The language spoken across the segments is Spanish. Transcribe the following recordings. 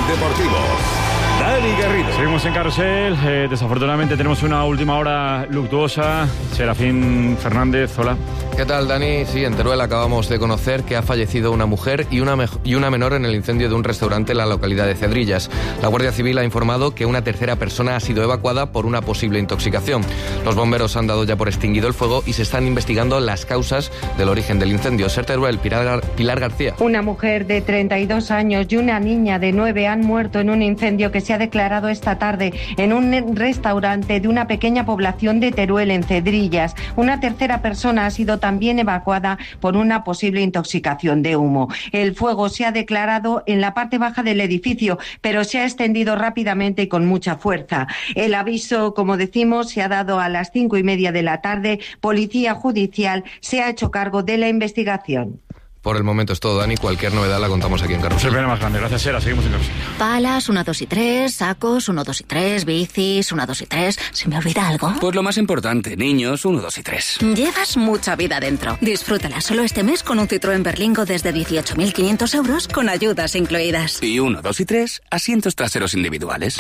Deportivo, Dani Garrido. Seguimos en Carrusel. Desafortunadamente tenemos una última hora luctuosa. Serafín Fernández, hola. ¿Qué tal, Dani? Sí, en Teruel acabamos de conocer que ha fallecido una mujer y una menor en el incendio de un restaurante en la localidad de Cedrillas. La Guardia Civil ha informado que una tercera persona ha sido evacuada por una posible intoxicación. Los bomberos han dado ya por extinguido el fuego y se están investigando las causas del origen del incendio. Ser Teruel, Pilar García. Una mujer de 32 años y una niña de 9 han muerto en un incendio que se ha declarado esta tarde en un restaurante de una pequeña población de Teruel, en Cedrillas. Una tercera persona ha sido también evacuada por una posible intoxicación de humo. El fuego se ha declarado en la parte baja del edificio, pero se ha extendido rápidamente y con mucha fuerza. El aviso, como decimos, se ha dado a las 5:30 de la tarde. Policía Judicial se ha hecho cargo de la investigación. Por el momento es todo, Dani. Cualquier novedad la contamos aquí en Carrusel. Se ve más grande. Gracias, Sera. Seguimos en Carrusel. Palas, 1, 2 y 3, sacos, 1, 2 y 3, bicis, 1, 2 y 3. ¿Se me olvida algo? Pues lo más importante, niños, 1, 2 y 3. Llevas mucha vida dentro. Disfrútala solo este mes con un Citroën Berlingo desde 18.500 euros con ayudas incluidas. Y 1, 2 y 3, asientos traseros individuales.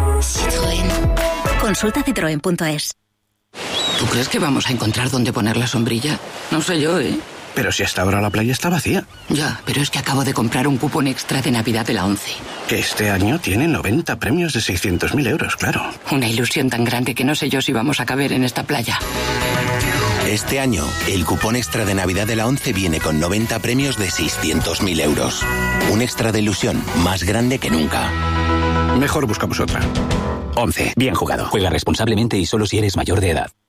Citroën. Consulta citroen.es. ¿Tú crees que vamos a encontrar dónde poner la sombrilla? No sé yo, ¿eh? Pero si hasta ahora la playa está vacía. Ya, pero es que acabo de comprar un cupón extra de Navidad de la ONCE. Que este año tiene 90 premios de 600.000 euros, claro. Una ilusión tan grande que no sé yo si vamos a caber en esta playa. Este año, el cupón extra de Navidad de la ONCE viene con 90 premios de 600.000 euros. Un extra de ilusión más grande que nunca. Mejor buscamos otra. ONCE. Bien jugado. Juega responsablemente y solo si eres mayor de edad.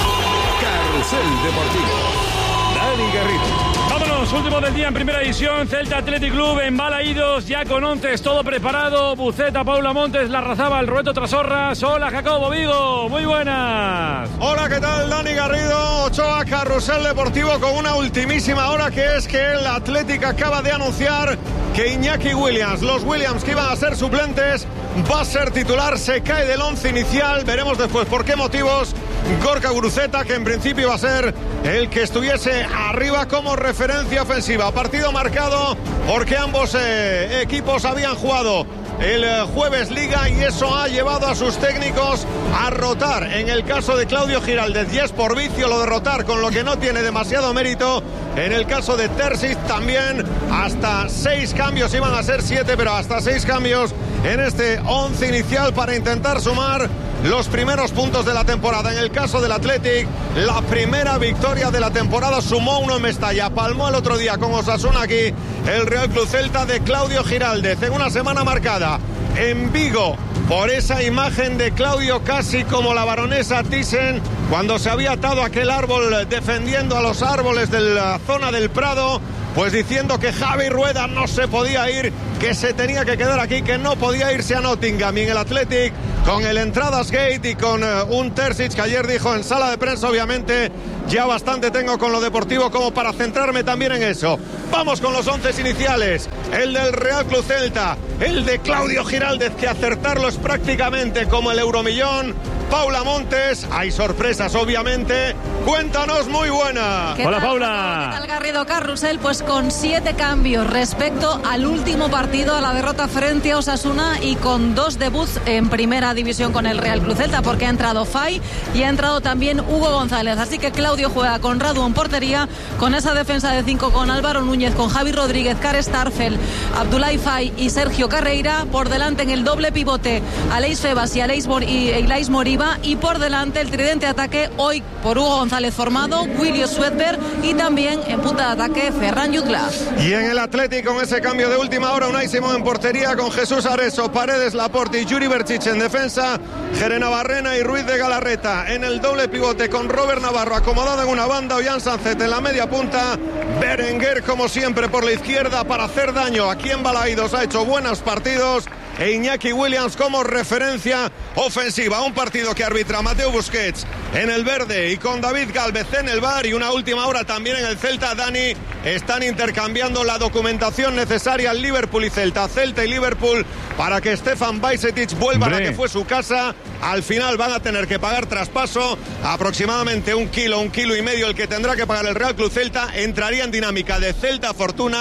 Carrusel Deportivo, Dani Garrido. Vámonos, último del día en primera división. Celta Athletic Club en Balaídos, ya con 11, todo preparado. Buceta, Paula Montes, Larrazábal, Roberto Trasorras. Hola, Jacobo Vigo, muy buenas. Hola, ¿qué tal, Dani Garrido? Ochoa, Carrusel Deportivo con una ultimísima hora, que es que el Athletic acaba de anunciar que Iñaki Williams, los Williams que iban a ser suplentes, va a ser titular, se cae del 11 inicial. Veremos después por qué motivos. Gorka Guruceta, que en principio iba a ser el que estuviese arriba como referencia ofensiva. Partido marcado porque ambos equipos habían jugado el jueves Liga y eso ha llevado a sus técnicos a rotar. En el caso de Claudio Giraldez, y es por vicio lo de rotar, con lo que no tiene demasiado mérito. En el caso de Terzic también, hasta 6 cambios, iban a ser 7, pero hasta 6 cambios en este 11 inicial para intentar sumar los primeros puntos de la temporada. En el caso del Athletic, la primera victoria de la temporada, sumó uno en Mestalla, palmó el otro día con Osasuna aquí el Real Club Celta de Claudio Giraldez, en una semana marcada en Vigo por esa imagen de Claudio casi como la baronesa Thyssen cuando se había atado a aquel árbol defendiendo a los árboles de la zona del Prado, pues diciendo que Javi Rueda no se podía ir, que se tenía que quedar aquí, que no podía irse a Nottingham. Y en el Athletic, con el Entradas Gate y con un Terzic que ayer dijo en sala de prensa, obviamente ya bastante tengo con lo deportivo como para centrarme también en eso. Vamos con los 11 iniciales. El del Real Club Celta, el de Claudio Giraldez, que acertarlo es prácticamente como el euromillón. Paula Montes, hay sorpresas obviamente. Cuéntanos, muy buena. Hola, Paula. ¿Qué tal, Garrido? Carrusel, pues con 7 cambios respecto al último partido, a la derrota frente a Osasuna, y con 2 debuts en primera división con el Real Club Celta, porque ha entrado Fay y ha entrado también Hugo González. Así que Claudio juega con Radu en portería, con esa defensa de 5 con Álvaro Núñez, con Javi Rodríguez, Kare Starfel, Abdoulaye Fay y Sergio Carreira. Por delante en el doble pivote, Aleix Febas y Ilais Moriba. Y por delante el tridente ataque hoy por Hugo González formado, William Swedberg y también en punta de ataque Ferran Jutgla. Y en el Atlético, con ese cambio de última hora, Unai Simón en portería con Jesús Areso, Paredes, Laporte y Yuri Berchiche en defensa, Jerena Barrena y Ruiz de Galarreta en el doble pivote, con Robert Navarro acomodado en una banda, Ollán Sancet en la media punta, Berenguer como siempre por la izquierda para hacer daño. Aquí en Balaídos ha hecho buenos partidos, e Iñaki Williams como referencia ofensiva. Un partido que arbitra Mateo Busquets en el verde y con David Gálvez en el VAR. Y una última hora también en el Celta. Dani, están intercambiando la documentación necesaria Liverpool y Celta y Liverpool para que Stefan Bajcetic vuelva a la que fue su casa. Al final van a tener que pagar traspaso, aproximadamente 1 kilo y medio el que tendrá que pagar el Real Club Celta. Entraría en dinámica de Celta Fortuna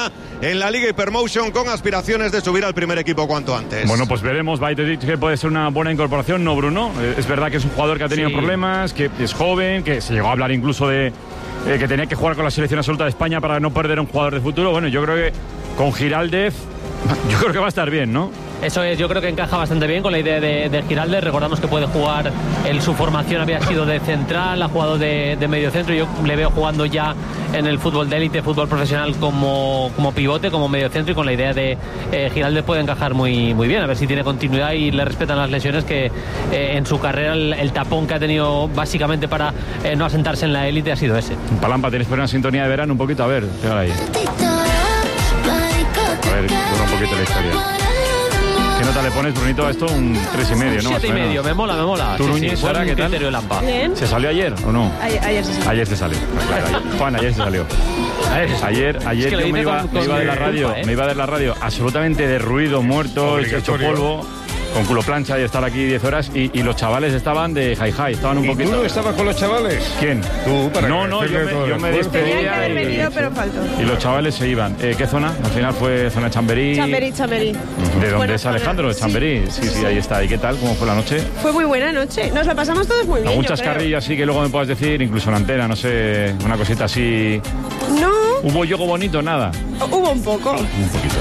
en la Liga Hypermotion con aspiraciones de subir al primer equipo cuanto antes. Bueno, pues veremos. Bajcetic, que puede ser una buena incorporación, ¿no, Bruno? Es verdad que es un jugador que ha tenido problemas, que es joven, que se llegó a hablar incluso de que tenía que jugar con la selección absoluta de España para no perder a un jugador de futuro. Bueno, yo creo que con Giraldez, yo creo que va a estar bien, ¿no? Eso es, yo creo que encaja bastante bien con la idea de Giraldez. Recordamos que puede jugar, su formación había sido de central, ha jugado de medio centro. Yo le veo jugando ya en el fútbol de élite, fútbol profesional como pivote, como medio centro, y con la idea de Giraldez puede encajar muy bien, a ver si tiene continuidad y le respetan las lesiones, que en su carrera el tapón que ha tenido básicamente para no asentarse en la élite ha sido ese. Palampa, ¿tienes por una sintonía de verano un poquito? A ver, pégala ahí. A ver, dura un poquito la historia. ¿Qué nota le pones, Brunito, a esto? Un 3,5, ¿no? 7,5, me mola. ¿Tú, Núñez, Sara, qué tal? Bien. ¿Se salió ayer o no? Ayer se salió. Ayer se salió. Claro, Juan, ayer se salió. Ayer es que yo me iba de la radio, me iba de la radio absolutamente derruido, muerto, hecho polvo, con culo plancha, y estar aquí 10 horas, y los chavales estaban de hi-hi, estaban un poquito... ¿Tú no estabas con los chavales? ¿Quién? Tú, para No, yo me despedía. Tenían que haber venido, pero faltó. Y los chavales se iban. ¿Qué zona? Al final fue zona Chamberí. Chamberí. ¿De dónde es Alejandro? De Chamberí. Sí, ahí está. ¿Y qué tal? ¿Cómo fue la noche? Fue muy buena noche. Nos la pasamos todos muy bien. Muchas carrillas, sí, que luego me puedas decir, incluso en antena, no sé, una cosita así. No. ¿Hubo yogo bonito? Nada. Hubo un poco. Un poquito.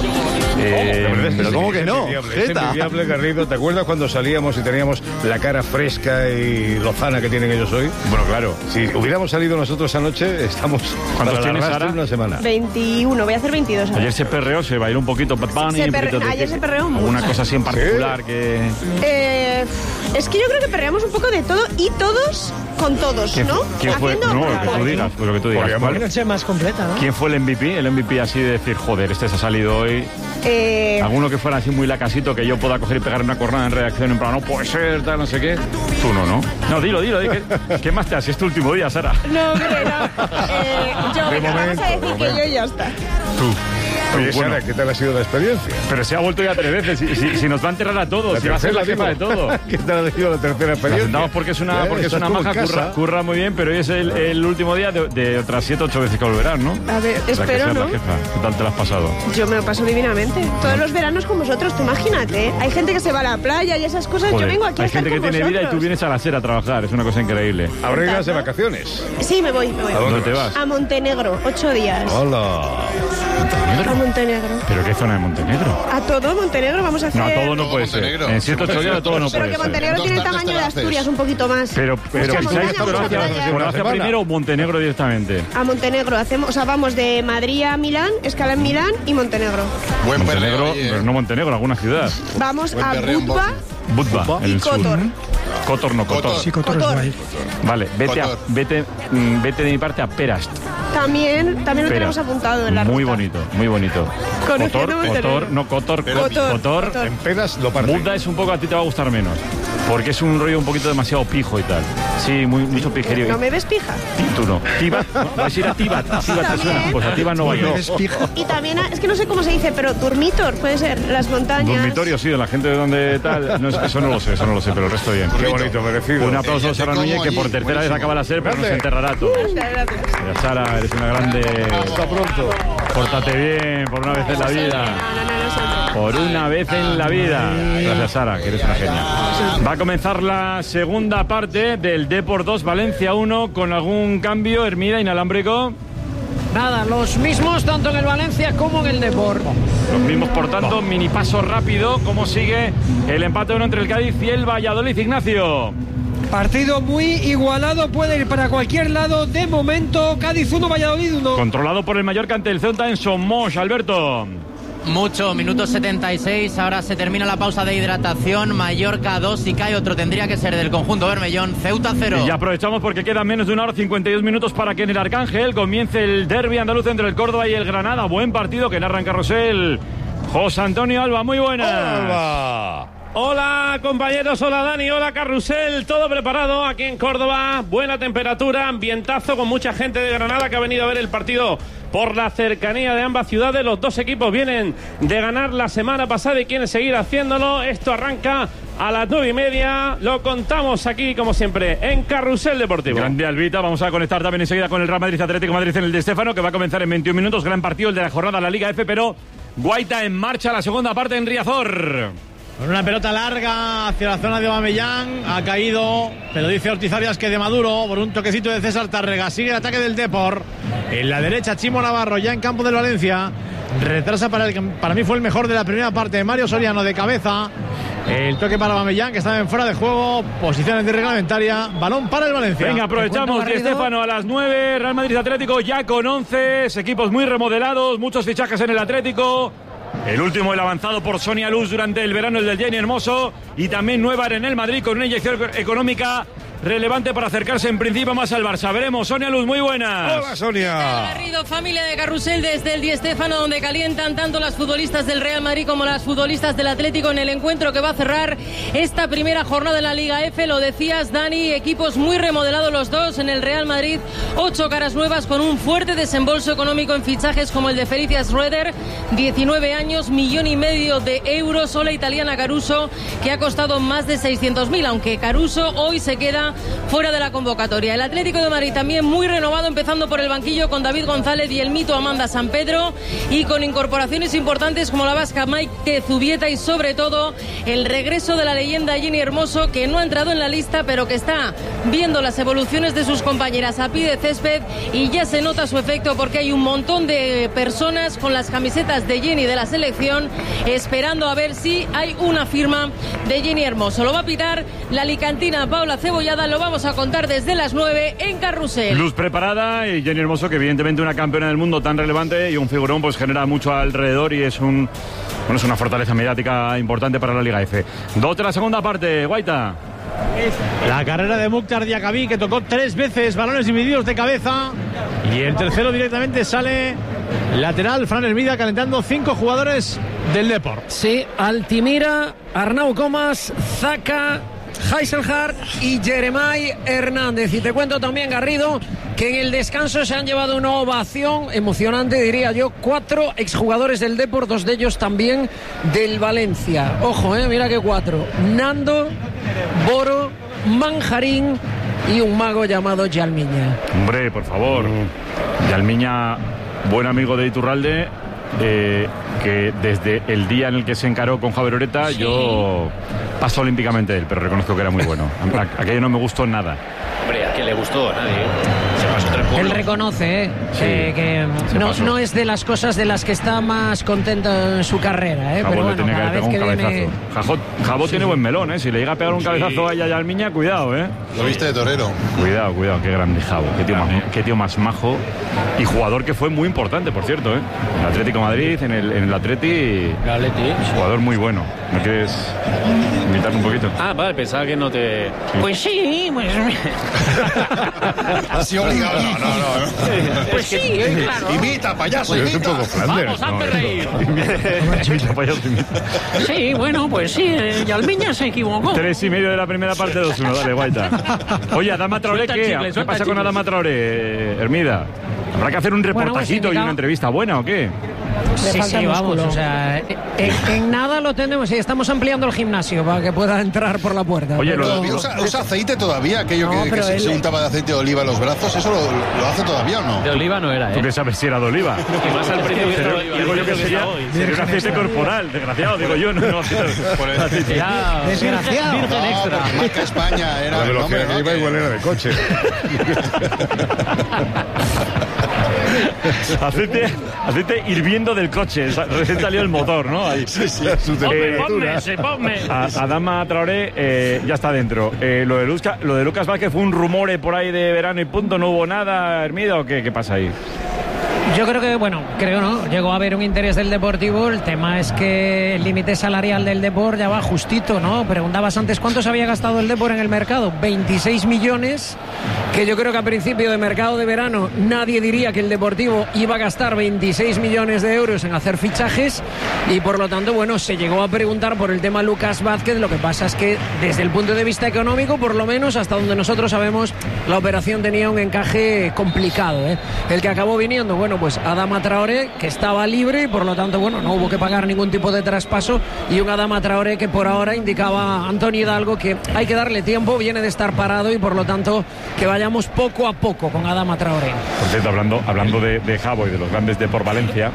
Pero ¿cómo que no? Es envidiable, Garrido. ¿Te acuerdas cuando salíamos y teníamos la cara fresca y lozana que tienen ellos hoy? Bueno, claro. Si hubiéramos salido nosotros anoche, estamos... ¿Cuántos tienes, Sara? Una semana. 21, voy a hacer 22 ahora. Ayer se perreó, se bailó un poquito Bad Bunny. Ayer se perreó mucho. ¿Alguna cosa así en particular? ¿Sí? Que... es que yo creo que perreamos un poco de todo y todos con todos, ¿no? ¿Quién fue? No, lo que tú digas. Pues lo que tú digas. Una noche más completa, ¿no? ¿Quién fue el MVP? El MVP así de decir, joder, este se ha salido hoy. Alguno que fuera así muy lacasito, que yo pueda coger y pegar una cornada en reacción en plan, no puede ser, tal, no sé qué. Tú no. No, dilo. ¿Qué más te haces? Es tu último día, Sara. No, hombre, no. Vamos a decir que yo ya está. Tú. Oye, Sara, ¿qué tal ha sido la experiencia? Pero se ha vuelto ya 3 veces. Si nos va a enterrar a todos, si va a ser la jefa de todo. ¿Qué tal ha sido la tercera experiencia? Nos porque es una maja, curra muy bien, pero hoy es el último día de otras 7 o 8 veces que volverán, ¿no? A ver, espero, ¿no? ¿Qué tal te lo has pasado? Yo me lo paso divinamente. Todos los veranos con vosotros, tú imagínate. Hay gente que se va a la playa y esas cosas. Joder, yo vengo aquí a estar con vosotros. Hay gente que tiene vida y tú vienes a la SER a trabajar. Es una cosa increíble. ¿Ahora irás de vacaciones? Sí, me voy. ¿A dónde te vas? A Montenegro, 8 días. Hola. ¿Montenegro? A Montenegro. ¿Pero qué zona de Montenegro? A todo Montenegro vamos a hacer... No, a todo no puede ser. En 7 o 8 días todo no puede ser. Pero que Montenegro tiene el tamaño de Asturias, un poquito más. Pero Croacia primero o Montenegro directamente. A Montenegro vamos de Madrid a Milán, escala en Milán y Montenegro. Montenegro, pero no Montenegro, alguna ciudad. Vamos a Budva, y Kotor. Kotor. Sí, Kotor es guay. Vale, vete de mi parte a Perast. También lo tenemos apuntado en la muy ruta. Muy bonito. Kotor. En Pedas lo parten. Budva es un poco, a ti te va a gustar menos. Porque es un rollo un poquito demasiado pijo y tal. Sí, mucho pijerío. ¿No me ves pija? Tú no. Tibat, vas a ir a Tibat. Tibat te suena. Pues a Tibat no va yo. Y también, es que no sé cómo se dice, pero Durmitor, puede ser, las montañas. Dormitorio, sí, de la gente de donde tal. No, eso no lo sé, pero el resto bien. Qué bonito, merecido. Un aplauso a Sara Núñez, que por tercera vez acaba la SER, pero nos enterrará a todos. Gracias. Sara, eres una grande. Hasta pronto. Pórtate bien, por una vez en la vida. Por una vez en la vida. Gracias, Sara, que eres una genia. Va a comenzar la segunda parte del Depor 2, Valencia 1, con algún cambio, Hermida, inalámbrico. Nada, los mismos tanto en el Valencia como en el Depor. Los mismos, por tanto, mini paso rápido. ¿Cómo sigue el empate 1 entre el Cádiz y el Valladolid, Ignacio? Partido muy igualado, puede ir para cualquier lado. De momento, Cádiz 1, Valladolid 1. Controlado por el Mallorca ante el Ceuta en Somos, Alberto. Mucho, minuto 76, ahora se termina la pausa de hidratación, Mallorca 2 y cae otro, tendría que ser del conjunto Bermellón, Ceuta 0. Y aprovechamos porque quedan menos de 1 hora 52 minutos para que en el Arcángel comience el derbi andaluz entre el Córdoba y el Granada. Buen partido que narra en Carrusel José Antonio Alba, muy buenas. Alba. Hola compañeros, hola Dani, hola Carrusel, todo preparado aquí en Córdoba, buena temperatura, ambientazo con mucha gente de Granada que ha venido a ver el partido por la cercanía de ambas ciudades. Los dos equipos vienen de ganar la semana pasada y quieren seguir haciéndolo. Esto arranca a las 9:30. Lo contamos aquí, como siempre, en Carrusel Deportivo. Grande Albita. Vamos a conectar también enseguida con el Real Madrid Atlético de Madrid en el de Stéfano, que va a comenzar en 21 minutos. Gran partido el de la jornada de la Liga F, pero Guaita en marcha, la segunda parte en Riazor. Con una pelota larga hacia la zona de Aubameyang, ha caído, pero dice Ortiz Arias que de Maduro, por un toquecito de César Tárrega. Sigue el ataque del Depor. En la derecha, Chimo Navarro, ya en campo del Valencia. Retrasa para el que para mí fue el mejor de la primera parte, Mario Soriano, de cabeza. El toque para Aubameyang, que estaba en fuera de juego. Posición antirreglamentaria. Balón para el Valencia. Venga, aprovechamos de Stéfano a las 9. Real Madrid Atlético ya con 11. Equipos muy remodelados. Muchos fichajes en el Atlético. El último, el avanzado por Sonia Luz durante el verano, el del Jenny Hermoso. Y también nueva en el Madrid con una inyección económica relevante para acercarse en principio más al Barça. Veremos. Sonia Luz, muy buenas. Hola, Sonia. Garrido, familia de Carrusel desde el Di Stéfano, donde calientan tanto las futbolistas del Real Madrid como las futbolistas del Atlético en el encuentro que va a cerrar esta primera jornada en la Liga F. Lo decías, Dani, equipos muy remodelados los dos. En el Real Madrid, 8 caras nuevas con un fuerte desembolso económico en fichajes como el de Felicia Schroeder, 19 años, 1,5 millones de euros. O la italiana Caruso, que ha costado más de 600.000, aunque Caruso hoy se queda fuera de la convocatoria. El Atlético de Madrid también muy renovado, empezando por el banquillo con David González y el mito Amanda San Pedro, y con incorporaciones importantes como la vasca Maite Zubieta y sobre todo el regreso de la leyenda Jenny Hermoso, que no ha entrado en la lista pero que está viendo las evoluciones de sus compañeras a pie de césped, y ya se nota su efecto porque hay un montón de personas con las camisetas de Jenny de la selección esperando a ver si hay una firma de Jenny Hermoso. Lo va a pitar la alicantina Paula Cebollada. Lo vamos a contar desde las 9 en Carrusel. Luz preparada y Jenny Hermoso, que evidentemente una campeona del mundo tan relevante y un figurón, pues genera mucho alrededor y es una fortaleza mediática importante para la Liga F. 2 de la segunda parte, Guaita. La carrera de Mukhtar Diakhaby, que tocó 3 veces balones divididos de cabeza, y el tercero directamente sale lateral. Fran Hermida calentando 5 jugadores del Depor. Sí, Altimira, Arnau Comas, Zaka, Heiselhardt y Jeremai Hernández. Y te cuento también, Garrido, que en el descanso se han llevado una ovación emocionante, diría yo, 4 exjugadores del Depor, 2 de ellos también del Valencia. Ojo, mira que 4. Nando, Boro, Manjarín y un mago llamado Yalmiña. Hombre, por favor. Yalmiña, buen amigo de Iturralde, que desde el día en el que se encaró con Javier Oreta, sí, yo paso olímpicamente de él, pero reconozco que era muy bueno. Aquello no me gustó nada. Hombre, ¿a quién le gustó? A nadie. Se pasó 3 pueblos. Él reconoce que no es de las cosas de las que está más contento en su carrera, pero bueno, cada vez que viene... Jabot tiene buen melón, Si le llega a pegar un cabezazo a Yalmiña, cuidado, Lo viste de torero. Cuidado, qué grande Jabot, qué tío más majo, y jugador que fue muy importante, por cierto, En el Atlético de Madrid, en el Atleti, jugador muy bueno. ¿Me quieres invitar un poquito? Ah, vale, pensaba que no te... Pues sí, pues... Así obligado. No. Pues sí, claro. Imita, payaso, pues imita. Es un poco Flanders. Vamos, hazte reír. Imita, payaso, imita. Sí, bueno, pues sí, Yalmiña se equivocó. 3:30 de la primera parte, 2-1, dale, Guaita. Oye, Adama Traoré, ¿qué pasa con Adama Traoré, Hermida? ¿Habrá que hacer un reportajito y una entrevista buena o qué? Sí, vamos, o sea, en nada lo tenemos. Sí, estamos ampliando el gimnasio para que pueda entrar por la puerta. Oye, ¿usa aceite todavía? Aquello que se untaba de aceite de oliva en los brazos, ¿eso lo hace todavía o no? De oliva no era, ¿Tú qué sabes si era de oliva? Que más al principio pero digo yo que sería un aceite corporal, desgraciado, digo yo, no. Desgraciado. Virgen extra. Marca España era... La velocidad que iba igual era de coche. Aceite hirviendo del coche, recién salió el motor, ¿no? Ahí. Sí, su temperatura. Ponme. Adama Traoré ya está dentro. Lo de Lucas Vázquez fue un rumore por ahí de verano y punto, no hubo nada, Hermida, ¿o qué pasa ahí? Yo creo que, no, llegó a haber un interés del Deportivo. El tema es que el límite salarial del Depor ya va justito, ¿no? Preguntabas antes cuántos había gastado el Depor en el mercado. 26 millones, que yo creo que a principio de mercado de verano nadie diría que el Deportivo iba a gastar 26 millones de euros en hacer fichajes, y por lo tanto, se llegó a preguntar por el tema Lucas Vázquez. Lo que pasa es que desde el punto de vista económico, por lo menos hasta donde nosotros sabemos, la operación tenía un encaje complicado, El que acabó viniendo, bueno, pues Adama Traoré, que estaba libre y por lo tanto, bueno, no hubo que pagar ningún tipo de traspaso, y un Adama Traoré que por ahora indicaba Antonio Hidalgo que hay que darle tiempo, viene de estar parado y por lo tanto que vayamos poco a poco con Adama Traoré. Por cierto, hablando de Jabo y de los grandes de por Valencia,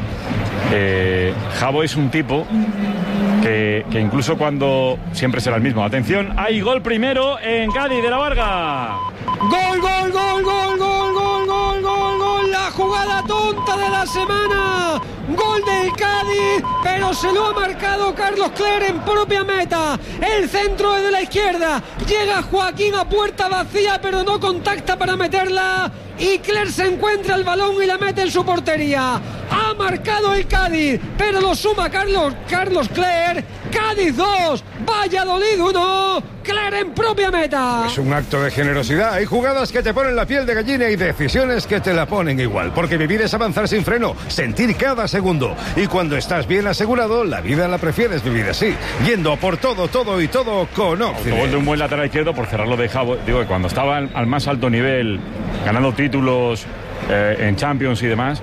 Jabo es un tipo que incluso cuando siempre será el mismo. Atención, hay gol primero en Cádiz de la Varga. Gol, gol, gol, gol, gol, gol, gol, gol, gol, la jugada tonta de la semana. Gol del Cádiz, pero se lo ha marcado Carlos Cler en propia meta. El centro es de la izquierda. Llega Joaquín a puerta vacía, pero no contacta para meterla. Y Cler se encuentra el balón y la mete en su portería. Ha marcado el Cádiz, pero lo suma Carlos Cler. Cádiz 2, Valladolid 1, Cler en propia meta. Es un acto de generosidad. Hay jugadas que te ponen la piel de gallina y decisiones que te la ponen igual. Porque vivir es avanzar sin freno, sentir cada segundo. Y cuando estás bien asegurado, la vida la prefieres vivir así, yendo por todo y todo con Occident. Gol de un buen lateral izquierdo, por cerrarlo de Jabo. Digo que cuando estaba al más alto nivel, ganando títulos en Champions y demás,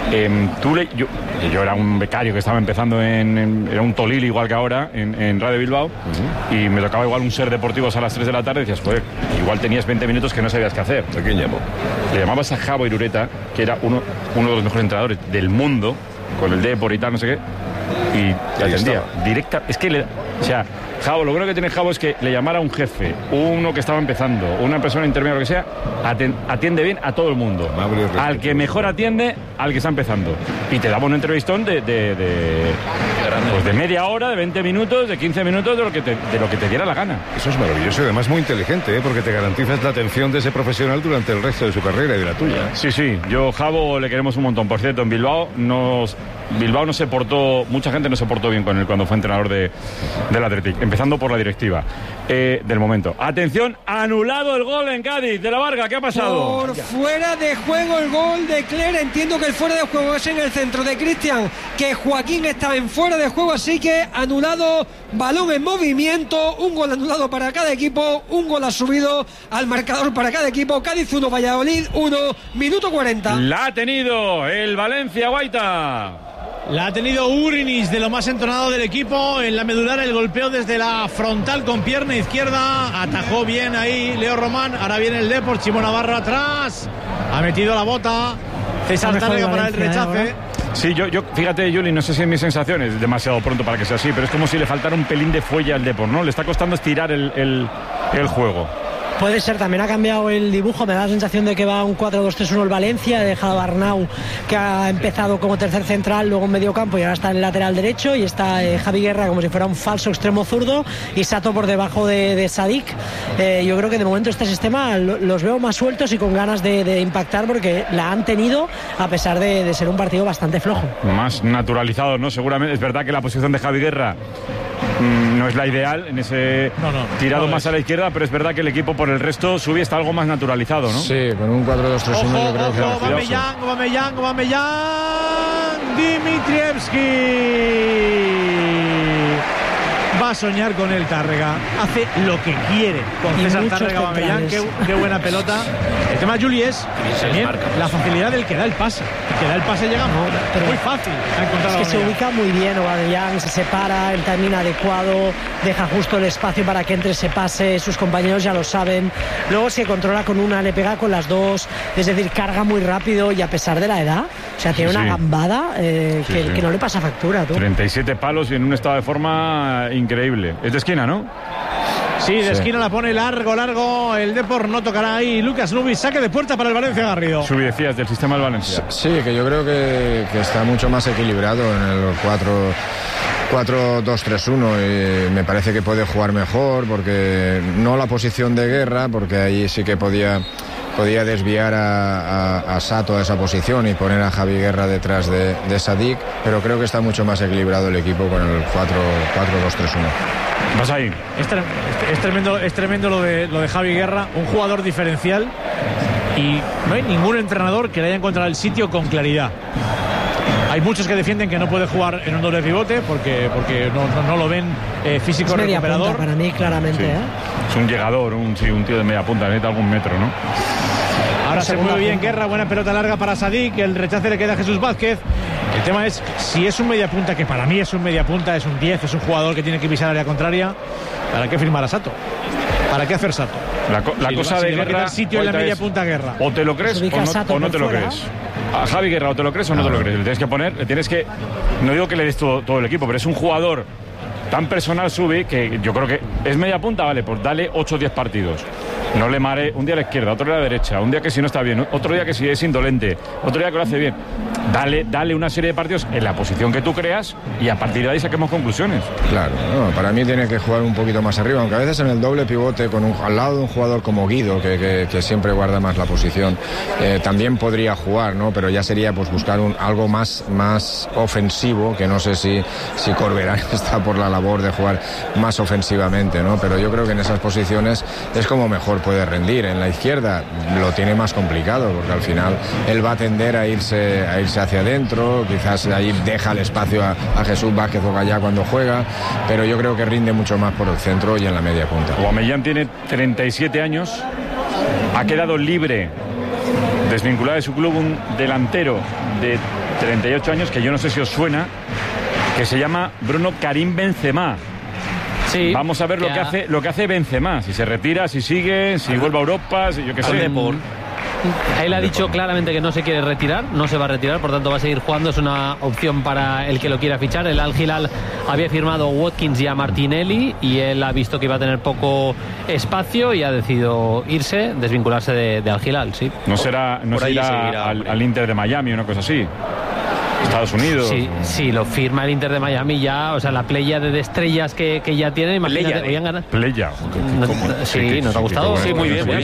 yo era un becario que estaba empezando era un Tolil igual que ahora en Radio Bilbao, y me tocaba igual un Ser Deportivos a las 3 de la tarde y decías, joder, igual tenías 20 minutos que no sabías qué hacer. ¿A quién llamó? Le llamabas a Jabo Irureta, que era uno de los mejores entrenadores del mundo, con el Depor y tal, no sé qué, y te atendía directa. Es que Jabo, lo bueno que tiene Jabo es que le llamara a un jefe, uno que estaba empezando, una persona intermedia, lo que sea, atiende bien a todo el mundo. Al que mejor atiende, al que está empezando. Y te daba un entrevistón de media hora, de 20 minutos, de 15 minutos, de lo que te diera la gana. Eso es maravilloso y además muy inteligente, porque te garantizas la atención de ese profesional durante el resto de su carrera y de la tuya. Sí, yo Jabo le queremos un montón. Por cierto, en Bilbao no se portó, mucha gente no se portó bien con él cuando fue entrenador del Athletic, empezando por la directiva del momento. Atención, anulado el gol en Cádiz de la Varga. ¿Qué ha pasado? Por fuera de juego el gol de Cler. Entiendo que el fuera de juego es en el centro de Cristian, que Joaquín está en fuera de juego, así que anulado, balón en movimiento, un gol anulado para cada equipo, un gol ha subido al marcador para cada equipo. Cádiz 1, Valladolid 1, minuto 40. La ha tenido el Valencia Guaita. La ha tenido Urinis, de lo más entonado del equipo. En la medular el golpeo desde la frontal con pierna izquierda. Atajó bien ahí Leo Román. Ahora viene el Depor, Chimo Navarro atrás. Ha metido la bota. César Tárrega para el rechace. Sí, yo fíjate, Juli, no sé si en mis sensaciones es demasiado pronto para que sea así, pero es como si le faltara un pelín de fuelle al Depor, ¿no? Le está costando estirar el juego. Puede ser, también ha cambiado el dibujo, me da la sensación de que va un 4-2-3-1 el Valencia, ha dejado a Arnau, que ha empezado como tercer central, luego en medio campo y ahora está en el lateral derecho, y está Javi Guerra como si fuera un falso extremo zurdo, y Sato por debajo de Sadik. Yo creo que de momento este sistema los veo más sueltos y con ganas de impactar, porque la han tenido a pesar de ser un partido bastante flojo. Más naturalizado, ¿no? Seguramente, es verdad que la posición de Javi Guerra no es la ideal en ese tirado más a la izquierda, pero es verdad que el equipo por el resto sube, está algo más naturalizado, ¿no? Sí, con un 4-2-3-1 yo creo que Aubameyang, Dimitrievski. Va a soñar con el Tárrega, hace lo que quiere con César Tárrega. Aubameyang, qué buena pelota. El tema, Juli, es también la facilidad del que da el pase. El que da el pase llega muy fácil a encontrar. Es que se ubica muy bien Aubameyang, se separa, el timing adecuado, deja justo el espacio para que entre ese pase, sus compañeros ya lo saben. Luego se controla con una, le pega con las dos, es decir, carga muy rápido, y a pesar de la edad, o sea, tiene una gambada que no le pasa factura, tú. 37 palos y en un estado de forma increíble. Es de esquina, ¿no? Sí, de esquina la pone largo. El Depor no tocará ahí. Lucas Nubis, saque de puerta para el Valencia Garrido. Subi, decías, del sistema del Valencia. Sí, que yo creo que está mucho más equilibrado en el 4-2-3-1, y me parece que puede jugar mejor, porque no la posición de Guerra, porque ahí sí que podía desviar a Sato a esa posición y poner a Javi Guerra detrás de Sadik, pero creo que está mucho más equilibrado el equipo con el 4-2-3-1. Vas ahí. Es tremendo lo de Javi Guerra, un jugador diferencial, y no hay ningún entrenador que le haya encontrado el sitio con claridad. Hay muchos que defienden que no puede jugar en un doble pivote porque no lo ven físico recuperador. Para mí, claramente. Sí. Es un llegador, un tío de media punta, necesita algún metro, ¿no? Ahora se mueve bien Guerra, buena pelota larga para Sadik, el rechace le queda a Jesús Vázquez. El tema es si es un mediapunta, que para mí es un mediapunta, es un 10, es un jugador que tiene que pisar área contraria. ¿Para qué firmar a Sato? ¿Para qué hacer Sato? La cosa de Guerra, sitio en la media punta Guerra. O te lo crees o no te lo crees. A Javi Guerra o te lo crees o no te lo crees. Le tienes que poner, no digo que le des todo el equipo, pero es un jugador tan personal, Subi, que yo creo que es media punta, vale, pues dale 8 o 10 partidos. No le mare un día a la izquierda, otro día a la derecha, un día que si no está bien, otro día que si es indolente, otro día que lo hace bien. Dale una serie de partidos en la posición que tú creas y a partir de ahí saquemos conclusiones. Claro, no, para mí tiene que jugar un poquito más arriba, aunque a veces en el doble pivote al lado de un jugador como Guido, que siempre guarda más la posición, también podría jugar, ¿no? Pero ya sería pues buscar algo más ofensivo, que no sé si Corberán está por la labor de jugar más ofensivamente, ¿no? Pero yo creo que en esas posiciones es como mejor puede rendir. En la izquierda lo tiene más complicado, porque al final él va a tender a irse hacia adentro, quizás ahí deja el espacio a Jesús Vázquez o Gallá cuando juega, pero yo creo que rinde mucho más por el centro y en la media punta. Aubameyang tiene 37 años, ha quedado libre, desvinculado de su club, un delantero de 38 años, que yo no sé si os suena, que se llama Bruno Karim Benzema. Sí, vamos a ver lo que hace Benzema, si se retira, si sigue, si vuelve a Europa, si yo qué sé. Él ha dicho claramente que no se quiere retirar, no se va a retirar, por tanto va a seguir jugando, es una opción para el que lo quiera fichar. El Al Hilal había firmado a Watkins y a Martinelli y él ha visto que iba a tener poco espacio y ha decidido irse, desvincularse de Al Hilal, sí. No se irá al Inter de Miami o una cosa así. Estados Unidos. Sí, lo firma el Inter de Miami ya, o sea, la playa de estrellas que ya tiene, imagínate, podían ganar. Playa. Sí, ¿nos ha gustado? Sí, muy bien.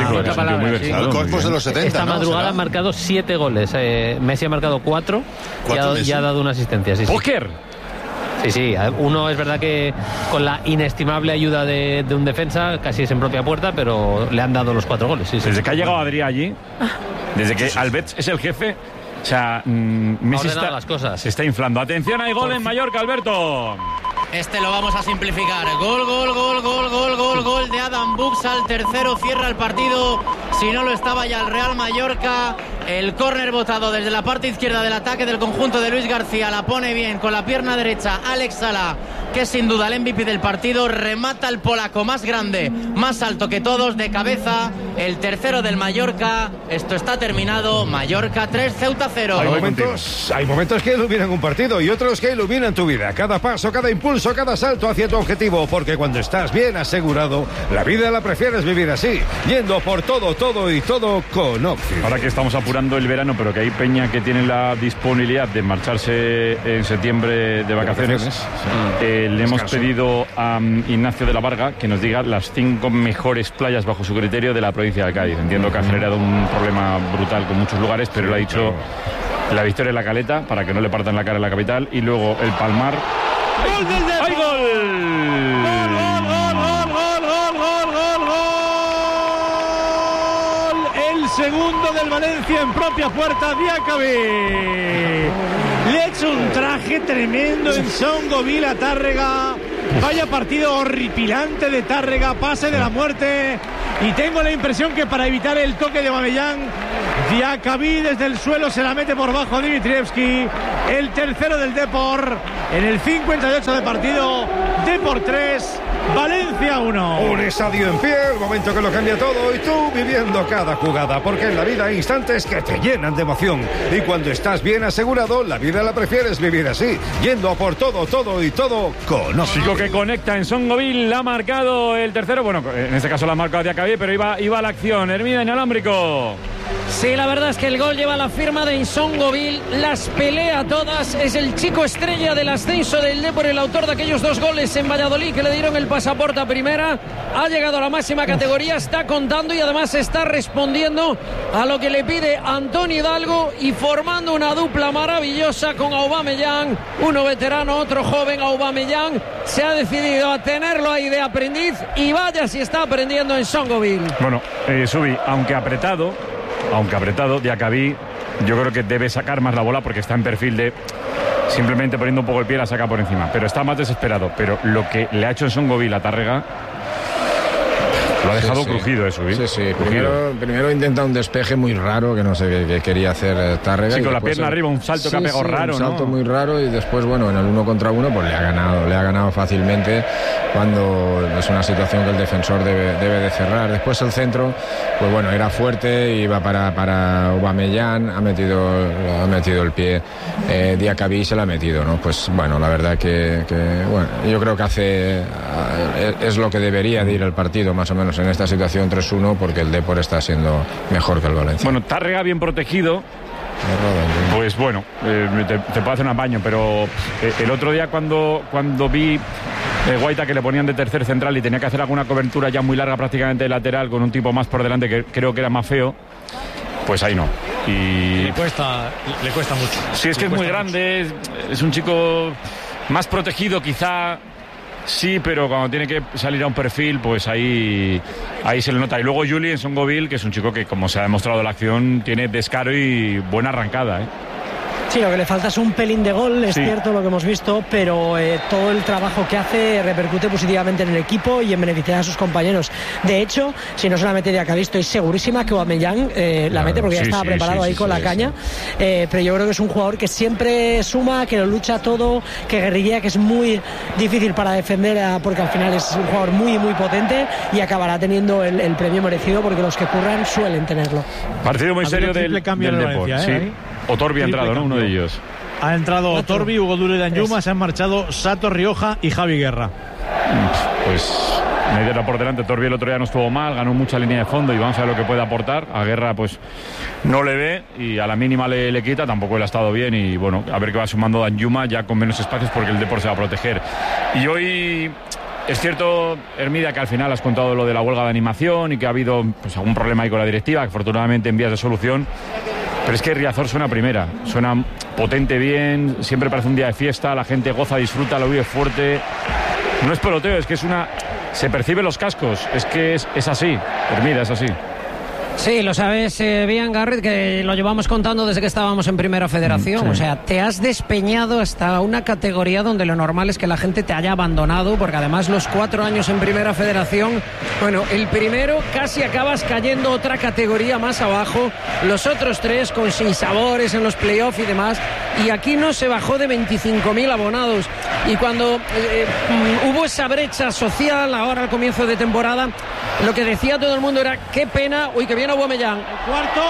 El Cosmos de los 70. Esta madrugada ha marcado 7 goles. Messi ha marcado 4 y ha dado una asistencia. Sí, ¡Póker! Sí, uno es verdad que con la inestimable ayuda de un defensa, casi es en propia puerta, pero le han dado los 4 goles. Sí. Desde que ha llegado Adrià allí, desde que Alberts es el jefe, o sea, Messi se está inflando. Atención, hay gol en Mallorca, Alberto. Este lo vamos a simplificar. Gol de Adam Buxal. Tercero, cierra el partido. Si no lo estaba ya el Real Mallorca. El córner botado desde la parte izquierda del ataque del conjunto de Luis García. La pone bien con la pierna derecha Alex Sala, que es sin duda el MVP del partido. Remata el polaco más grande, más alto que todos, de cabeza. El tercero del Mallorca. Esto está terminado. Mallorca 3, Ceuta 0. Hay momentos que iluminan un partido y otros que iluminan tu vida. Cada paso, cada impulso, cada salto hacia tu objetivo. Porque cuando estás bien asegurado, la vida la prefieres vivir así, yendo por todo y todo con Oxy. Ahora que estamos apurando el verano, pero que hay peña que tiene la disponibilidad de marcharse en septiembre de vacaciones, le hemos pedido a Ignacio de la Varga que nos diga las 5 mejores playas bajo su criterio de la provincia de Cádiz. Entiendo que ha generado un problema brutal con muchos lugares, pero él ha dicho la Victoria de la Caleta, para que no le partan la cara en la capital, y luego el Palmar. ¡Gol del Depor! ¡Hay gol! El segundo del Valencia en propia puerta, Diacabí. Le ha hecho un traje tremendo en Son Gobil a Tárrega. Vaya partido horripilante de Tárrega, pase de la muerte. Y tengo la impresión que para evitar el toque de Aubameyang, Diacabí desde el suelo se la mete por bajo a Dimitrievski. El tercero del Depor en el 58 de partido. Depor 3, Valencia 1. Un estadio en pie, el momento que lo cambia todo, y tú viviendo cada jugada, porque en la vida hay instantes que te llenan de emoción, y cuando estás bien asegurado, la vida la prefieres vivir así, yendo a por todo y todo con Oxy. Chico que conecta en Son Gobil, ha marcado el tercero, bueno, en este caso la ha marcado Diacabí, pero iba a la acción. Hermida inalámbrico. Sí, la verdad es que el gol lleva la firma de Son Gobil, las pelea todas, es el chico estrella del ascenso del Depor, el autor de aquellos 2 goles en Valladolid que le dieron el pasaporte a primera, ha llegado a la máxima categoría, está contando y además está respondiendo a lo que le pide Antonio Hidalgo y formando una dupla maravillosa con Aubameyang, uno veterano, otro joven. Aubameyang se ha decidido a tenerlo ahí de aprendiz y vaya si está aprendiendo en Son Gobil. Bueno, Subi, aunque apretado, Diacabí yo creo que debe sacar más la bola porque está en perfil de simplemente poniendo un poco el pie la saca por encima, pero está más desesperado. Pero lo que le ha hecho en Son Gobil a Tárrega, Lo ha dejado crujido eso, ¿eh? Sí. Primero intenta un despeje muy raro, que no sé qué quería hacer Tárrega. Sí, con la pierna arriba, un salto que ha pegado raro, ¿no? Un salto muy raro y después, bueno, en el 1 contra 1 pues le ha ganado fácilmente cuando es una situación que el defensor debe de cerrar. Después el centro, pues bueno, era fuerte, iba para Aubameyang, ha metido el pie, Diacabí se la ha metido, ¿no? Pues bueno, la verdad que bueno, yo creo que es lo que debería de ir el partido, más o menos en esta situación 3-1, porque el Depor está siendo mejor que el Valencia. Bueno, Tárrega bien protegido. Pues bueno, te puedo hacer un apaño, pero el otro día cuando vi Guaita que le ponían de tercer central y tenía que hacer alguna cobertura ya muy larga, prácticamente de lateral, con un tipo más por delante que creo que era más feo, pues ahí no. Y le cuesta mucho. Sí, es que es muy grande, es un chico más protegido quizá. Sí, pero cuando tiene que salir a un perfil, pues ahí se le nota. Y luego Julien Songoville, que es un chico que, como se ha demostrado en la acción, tiene descaro y buena arrancada, ¿eh? Sí, lo que le falta es un pelín de gol, es cierto lo que hemos visto, pero todo el trabajo que hace repercute positivamente en el equipo y en beneficiar a sus compañeros. De hecho, si no se la mete Diacabí, estoy segurísima que Aubameyang la mete, porque ya estaba preparado ahí con la caña. Pero yo creo que es un jugador que siempre suma, que lo lucha todo, que guerrilla, que es muy difícil para defender, porque al final es un jugador muy, muy potente y acabará teniendo el premio merecido, porque los que curran suelen tenerlo. Partido muy serio del Depor, sí. Otorbi ha entrado, ¿no? Uno de ellos. Ha entrado Otorbi, Hugo Duro y Danjuma, se han marchado Sato Rioja y Javi Guerra. Pues media por delante. Otorbi el otro día no estuvo mal, ganó mucha línea de fondo y vamos a ver lo que puede aportar. A Guerra pues no le ve y a la mínima le quita, tampoco él ha estado bien y bueno, a ver qué va sumando Danjuma ya con menos espacios, porque el Depor se va a proteger. Y hoy es cierto, Hermida, que al final has contado lo de la huelga de animación y que ha habido pues algún problema ahí con la directiva, que afortunadamente en vías de solución. Pero es que Riazor suena primera, suena potente, bien, siempre parece un día de fiesta, la gente goza, disfruta, lo vive fuerte. No es peloteo, es que se perciben los cascos, es que es así, Hermida, es así. Sí, lo sabes bien, Garrett, que lo llevamos contando desde que estábamos en Primera Federación. Sí. O sea, te has despeñado hasta una categoría donde lo normal es que la gente te haya abandonado, porque además los 4 años en Primera Federación, bueno, el primero casi acabas cayendo otra categoría más abajo, los otros 3 con sinsabores en los playoffs y demás, y aquí no se bajó de 25.000 abonados. Y cuando hubo esa brecha social ahora al comienzo de temporada, lo que decía todo el mundo era qué pena, uy, que viene Aubameyang. Cuarto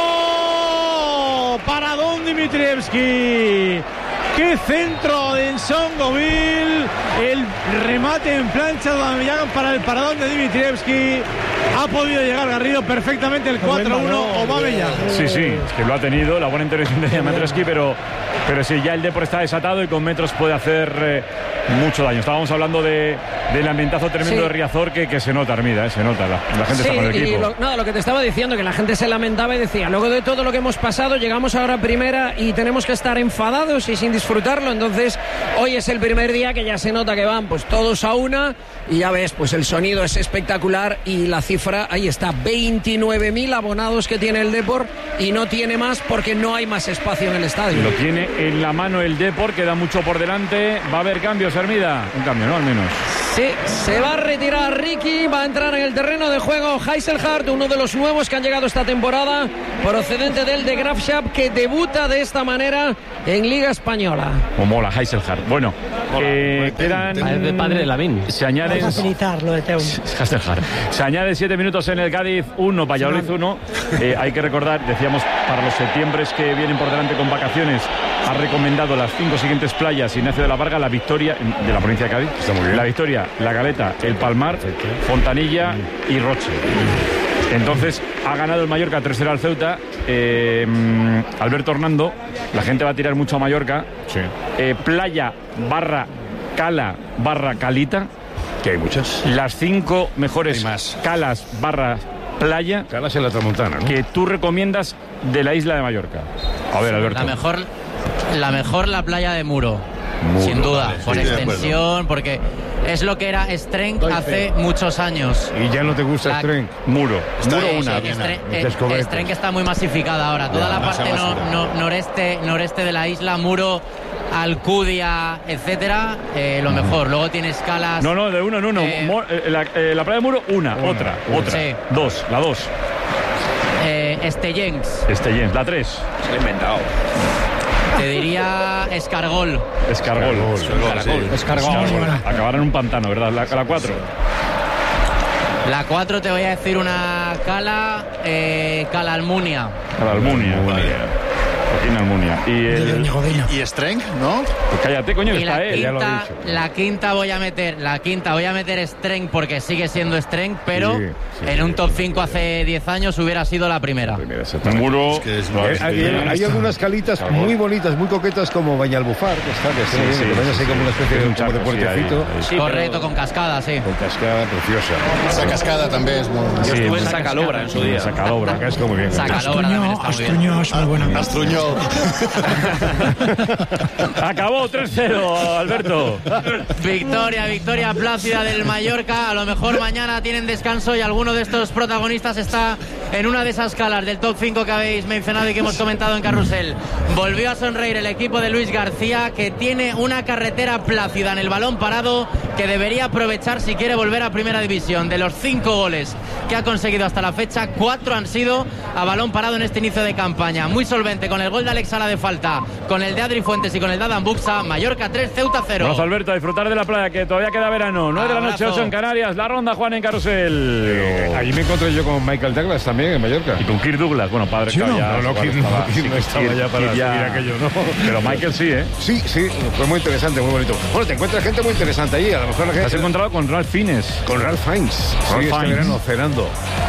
para Don Dimitrievski. ¡Qué centro de Songoville! El remate en plancha de Aubameyang para el paradón de Dimitrievski. Ha podido llegar Garrido perfectamente el 4-1 Aubameyang. Sí, es que lo ha tenido, la buena intervención de Dimitrievski, pero sí, ya el Depor está desatado y con metros puede hacer mucho daño. Estábamos hablando del ambientazo tremendo de Riazor que se nota, Hermida, se nota, la gente está con el equipo. Lo que te estaba diciendo, que la gente se lamentaba y decía, luego de todo lo que hemos pasado, llegamos ahora a Primera y tenemos que estar enfadados y sin disfrutarlo. Entonces hoy es el primer día que ya se nota que van pues todos a una y ya ves, pues el sonido es espectacular y la cifra ahí está, 29.000 abonados que tiene el Depor y no tiene más porque no hay más espacio en el estadio. Lo tiene en la mano el Depor, queda mucho por delante. Va a haber cambios, Hermida. Un cambio, ¿no? Al menos. Sí, se va a retirar Ricky, va a entrar en el terreno de juego Heiselhardt, uno de los nuevos que han llegado esta temporada, procedente del de Graafschap, que debuta de esta manera en Liga Española. O mola, Heiselhardt. Bueno, quedan... El padre de Lavín. Se añade... Se añade 7 minutos en el Cádiz 1, Valladolid 1. Hay que recordar, decíamos, para los septiembres que vienen por delante con vacaciones, ha recomendado las 5 siguientes playas Ignacio de la Varga, La Victoria, de la provincia de Cádiz. Está muy bien. La Victoria, La Galeta, El Palmar, Fontanilla y Roche. Entonces ha ganado el Mallorca 3-0 al Ceuta. Alberto Hernando, la gente va a tirar mucho a Mallorca. Sí. Playa barra Cala barra Calita, que hay muchas. Las 5 mejores calas barra playa. Calas en la Tramontana, ¿no? Que tú recomiendas de la isla de Mallorca. A ver, Alberto. La mejor la playa de Muro. Sin duda, vale, por extensión, porque es lo que era Strenk hace muchos años. Y ya no te gusta Strenk. Muro una. Strenk está muy masificada ahora. Toda la parte noreste de la isla, Muro Alcudia, etcétera, lo mejor. Luego tiene escalas. No, de uno en uno. La playa de Muro, otra. Sí. Dos, la 2. Estellens, la 3. Se lo he inventado. te diría Escargol. Escargol. Acabar en un pantano, ¿verdad? La 4. La 4 te voy a decir una cala, Calalmunia. Almunia. Y Strength, ¿no? Pues cállate, coño, que está él, ya lo he dicho. La quinta voy a meter Strength porque sigue siendo Strength, pero en un top 5 hace 10 años hubiera sido la primera. Muro. Hay algunas calitas muy bonitas, muy coquetas, como Bañalbufar, que está bien, que vaya así como una especie de puertecito. Correcto, con cascada, sí. Con cascada preciosa. Esa cascada también es muy... Yo estuve en Sacalobra en su día. Sacalobra, que es como bien. Sacalobra también está muy bien. Muy buena. Astruñó. Acabó 3-0, Alberto. Victoria plácida del Mallorca. A lo mejor mañana tienen descanso y alguno de estos protagonistas está en una de esas calas del top 5 que habéis mencionado y que hemos comentado en Carrusel. Volvió a sonreír el equipo de Luis García, que tiene una carretera plácida en el balón parado que debería aprovechar si quiere volver a Primera División. De los 5 goles que ha conseguido hasta la fecha, 4 han sido a balón parado en este inicio de campaña. Muy solvente con el gol de Alex Sala de falta, con el de Adri Fuentes y con el de Adam Buxa. Mallorca 3, Ceuta 0. Vamos, Alberto, a disfrutar de la playa, que todavía queda verano. 9 de la noche, 8 en Canarias. La ronda, Juan, en Carrusel. Allí me encontré yo con Michael Douglas también en Mallorca. Y con Kirk Douglas, bueno, padre. Sí, no estaba ya para subir aquello, ¿no? Pero Michael sí, ¿eh? Sí, fue muy interesante, muy bonito. Bueno, te encuentras gente muy interesante allí. A lo mejor la gente... ¿Te has encontrado con Ralph Fiennes? Con Ralph Fiennes. Este verano cenando.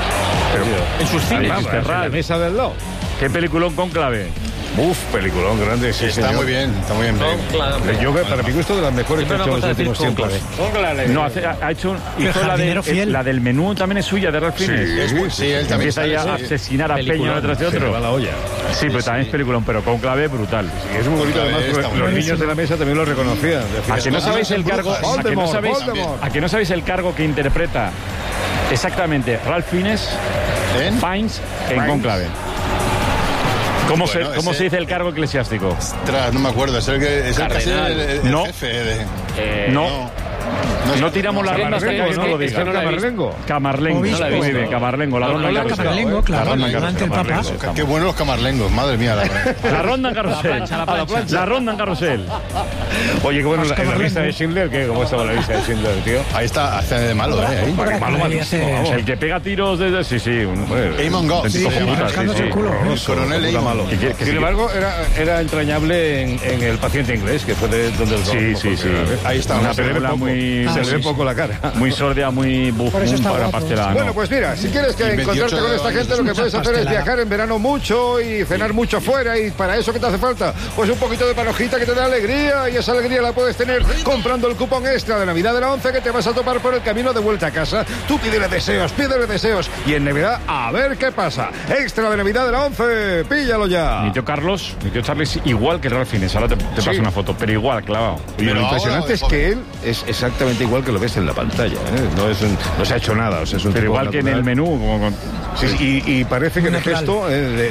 En sus cines. En la mesa del lado. ¿Qué peliculón Cónclave? Peliculón grande, sí, está muy bien. Yo veo, para mi gusto, de las mejores que he hecho en los últimos tiempos. No, ha hecho la del menú, también es suya, de Ralph Fiennes. Sí, él también. Empieza ahí a asesinar a Peña uno detrás de otro. Va la olla. Sí, pero también es peliculón, pero Cónclave brutal. Sí, es muy bonito, además, los niños de la mesa también lo reconocían. ¿A que no sabéis el cargo? ¿A que no sabéis el cargo que interpreta exactamente Ralph Fiennes en Cónclave? ¿Cómo se dice el cargo eclesiástico? Ostras, no me acuerdo. Es el jefe de... No tiramos la ronda hasta que no lo diga. Camarlengo. Muy bien, Camarlengo. La ronda Camarlengo, claro. Ante el Papa. Qué buenos los camarlengos, madre mía. La ronda en Carrusel. La ronda en Carrusel. Oye, qué bueno, la lista de Schindler. ¿Cómo estaba la lista de Schindler, tío? Ahí está, hace de malo, ¿eh? Malo. El que pega tiros desde... Sí. Eamon Goss. Coronel Eamon. Sin embargo, era entrañable en El paciente inglés, que fue de donde el... Sí. Ahí está. Una película muy... Se le ve poco la cara. Muy sordia, muy para pastelada. Bueno, pues mira, si quieres encontrarte con esta gente, lo que puedes hacer es viajar en verano mucho y cenar mucho fuera. Y para eso, ¿qué te hace falta? Pues un poquito de panojita que te da alegría. Y esa alegría la puedes tener comprando el cupón extra de Navidad de la 11 que te vas a topar por el camino de vuelta a casa. Tú pídele deseos. Y en Navidad, a ver qué pasa. Extra de Navidad de la 11, píllalo ya. Mi tío Charlie es igual que Ralph Fiennes. Ahora te paso una foto, pero igual, clavado. Y lo impresionante es que él es exactamente igual que lo ves en la pantalla, ¿eh? No se ha hecho nada, o sea, es un pero igual natural. Que en el menú y parece que en el gesto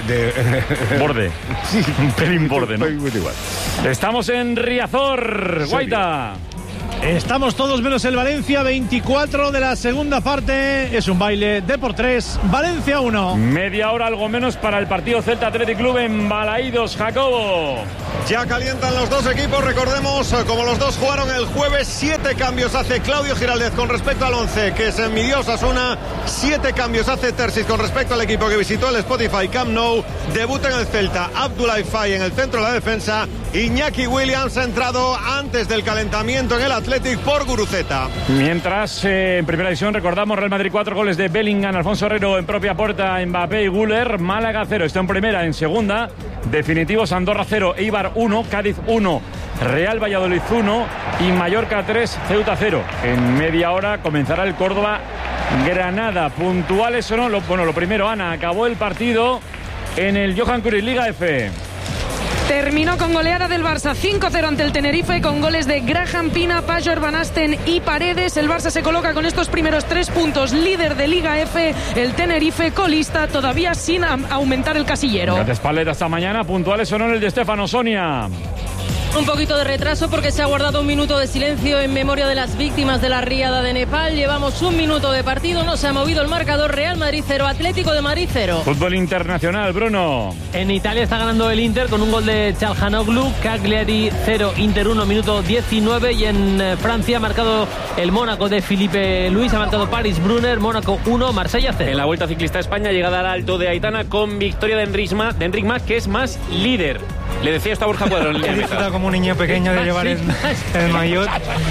borde. Sí, un pelín borde, ¿no? Muy igual. Estamos en Riazor, Guaita. Estamos todos menos el Valencia, 24 de la segunda parte. Es un baile de por 3, Valencia 1. Media hora algo menos para el partido Celta Athletic Club en Balaídos, Jacobo. Ya calientan los dos equipos, recordemos, como los dos jugaron el jueves, 7 cambios hace Claudio Giraldez con respecto al 11 que se midió Osasuna, 7 cambios hace Terzic con respecto al equipo que visitó el Spotify Camp Nou. Debuta en el Celta Abdoulaye Faye en el centro de la defensa. Iñaki Williams ha entrado antes del calentamiento en el Athletic por Guruceta. Mientras, en primera división, recordamos, Real Madrid 4 goles de Bellingham, Alfonso Herrero en propia puerta, Mbappé y Güler. Málaga 0, está en primera. En segunda, definitivos, Andorra 0, Eibar 1, Cádiz 1, Real Valladolid 1 y Mallorca 3, Ceuta 0. En media hora comenzará el Córdoba Granada. ¿Puntuales o no? Lo primero, Ana, acabó el partido en el Johan Cruyff Liga F. Terminó con goleada del Barça 5-0 ante el Tenerife, con goles de Graham Pina, Pajor, Van Asten y Paredes. El Barça se coloca con estos primeros 3 puntos líder de Liga F. El Tenerife colista, todavía sin aumentar el casillero. Gracias, Paleta, hasta mañana. ¿Puntuales o no en el de Stefano, Sonia? Un poquito de retraso porque se ha guardado un minuto de silencio en memoria de las víctimas de la riada de Nepal. Llevamos un minuto de partido, no se ha movido el marcador. Real Madrid 0, Atlético de Madrid 0. Fútbol internacional, Bruno. En Italia está ganando el Inter con un gol de Çalhanoğlu. Cagliari 0, Inter 1, minuto 19. Y en Francia ha marcado el Mónaco de Filipe Luis, ha marcado Paris Brunner, Mónaco 1, Marsella 0. En la Vuelta Ciclista a España, llegada al Alto de Aitana con victoria de Enric Mas, que es más líder. Le decía esto a Borja Cuadro en línea de meta. Como un niño pequeño de llevar el maillot.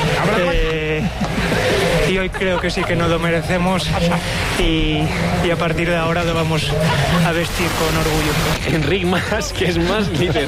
Y hoy creo que sí que nos lo merecemos y a partir de ahora lo vamos a vestir con orgullo. Enric Mas, que es más líder.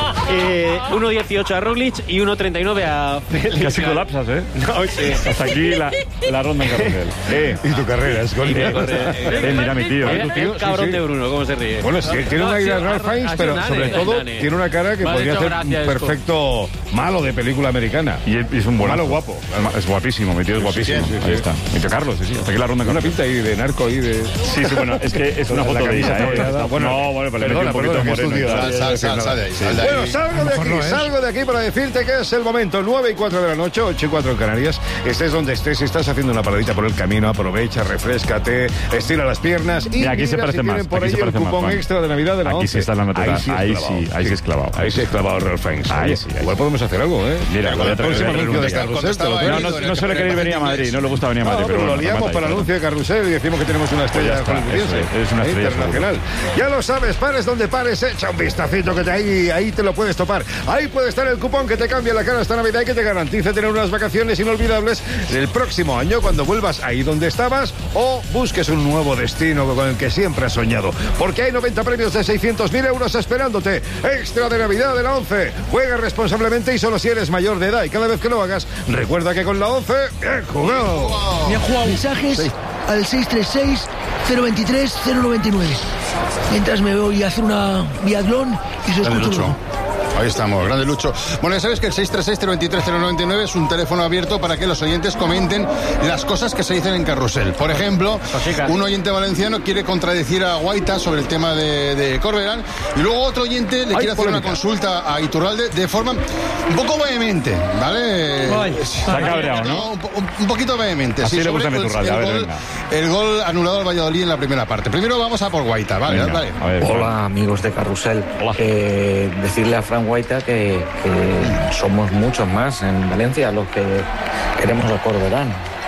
1.18 a Roglic y 1.39 a Félix. Casi colapsas, ¿eh? No, sí. Hasta aquí la ronda en carrusel. Y tu carrera, es gol. Mira mi tío. El cabrón de Bruno, cómo se ríe. Bueno, sí, tiene una idea de Ralph Fiennes, pero sobre todo tiene una cara que podría ser un perfecto malo de película americana. Y es un malo guapo. Es guapísimo, mi tío es guapísimo. Ahí está. Mi tío Carlos, sí. Hasta aquí la ronda. Una pinta ahí de narco y de... Sí, bueno, es que es una foto de ella, Bueno, pero le metí un poquito moreno. Sal de ahí. Bueno, salgo de aquí para decirte que es el momento. 9:04 de la noche, 8:04 en Canarias. Estés donde estés, si estás haciendo una paradita por el camino, aprovecha, refréscate, estira las piernas y aquí se parece más. Por ahí el cupón extra de Navidad de la 11. Aquí sí está la natural. Ahí sí es clavado. Ahí sí es clavado Ralph Fiennes. Ahí sí. Igual podemos hacer algo, ¿eh? Mira, con el próximo anuncio de Carrusel. No suele querer venir a Madrid, no le gusta venir a Madrid. Pero lo liamos para el anuncio de Carrusel y decimos que tenemos una estrella es una estrella internacional. Ya lo sabes, pares donde pares, echa un vistacito que ahí te lo puedes topar. Ahí puede estar el cupón que te cambia la cara esta Navidad y que te garantice tener unas vacaciones inolvidables el próximo año cuando vuelvas ahí donde estabas o busques un nuevo destino con el que siempre has soñado. Porque hay 90 premios de 600.000 euros esperándote. Extra de Navidad de la 11. Juega responsablemente y solo si eres mayor de edad. Y cada vez que lo hagas, recuerda que con la 11, bien jugado. Bien jugado. Mensajes al 636-023-099. Mientras me voy a hacer una biatlón y se escucha. Ahí estamos, grande Lucho. Bueno, ya sabes que el 636-023-099 es un teléfono abierto para que los oyentes comenten las cosas que se dicen en Carrusel. Por ejemplo, un oyente valenciano quiere contradecir a Guaita sobre el tema de Corberán y luego otro oyente le quiere hacer una consulta a Iturralde de forma un poco vehemente, ¿vale? Está cabreado, ¿no? Un poquito vehemente. Así sí, le gusta a Iturralde. El gol anulado al Valladolid en la primera parte. Primero vamos a por Guaita, ¿vale? Venga, vale. Hola, amigos de Carrusel. Decirle a Fran Guaita que somos muchos más en Valencia los que queremos a Corberán.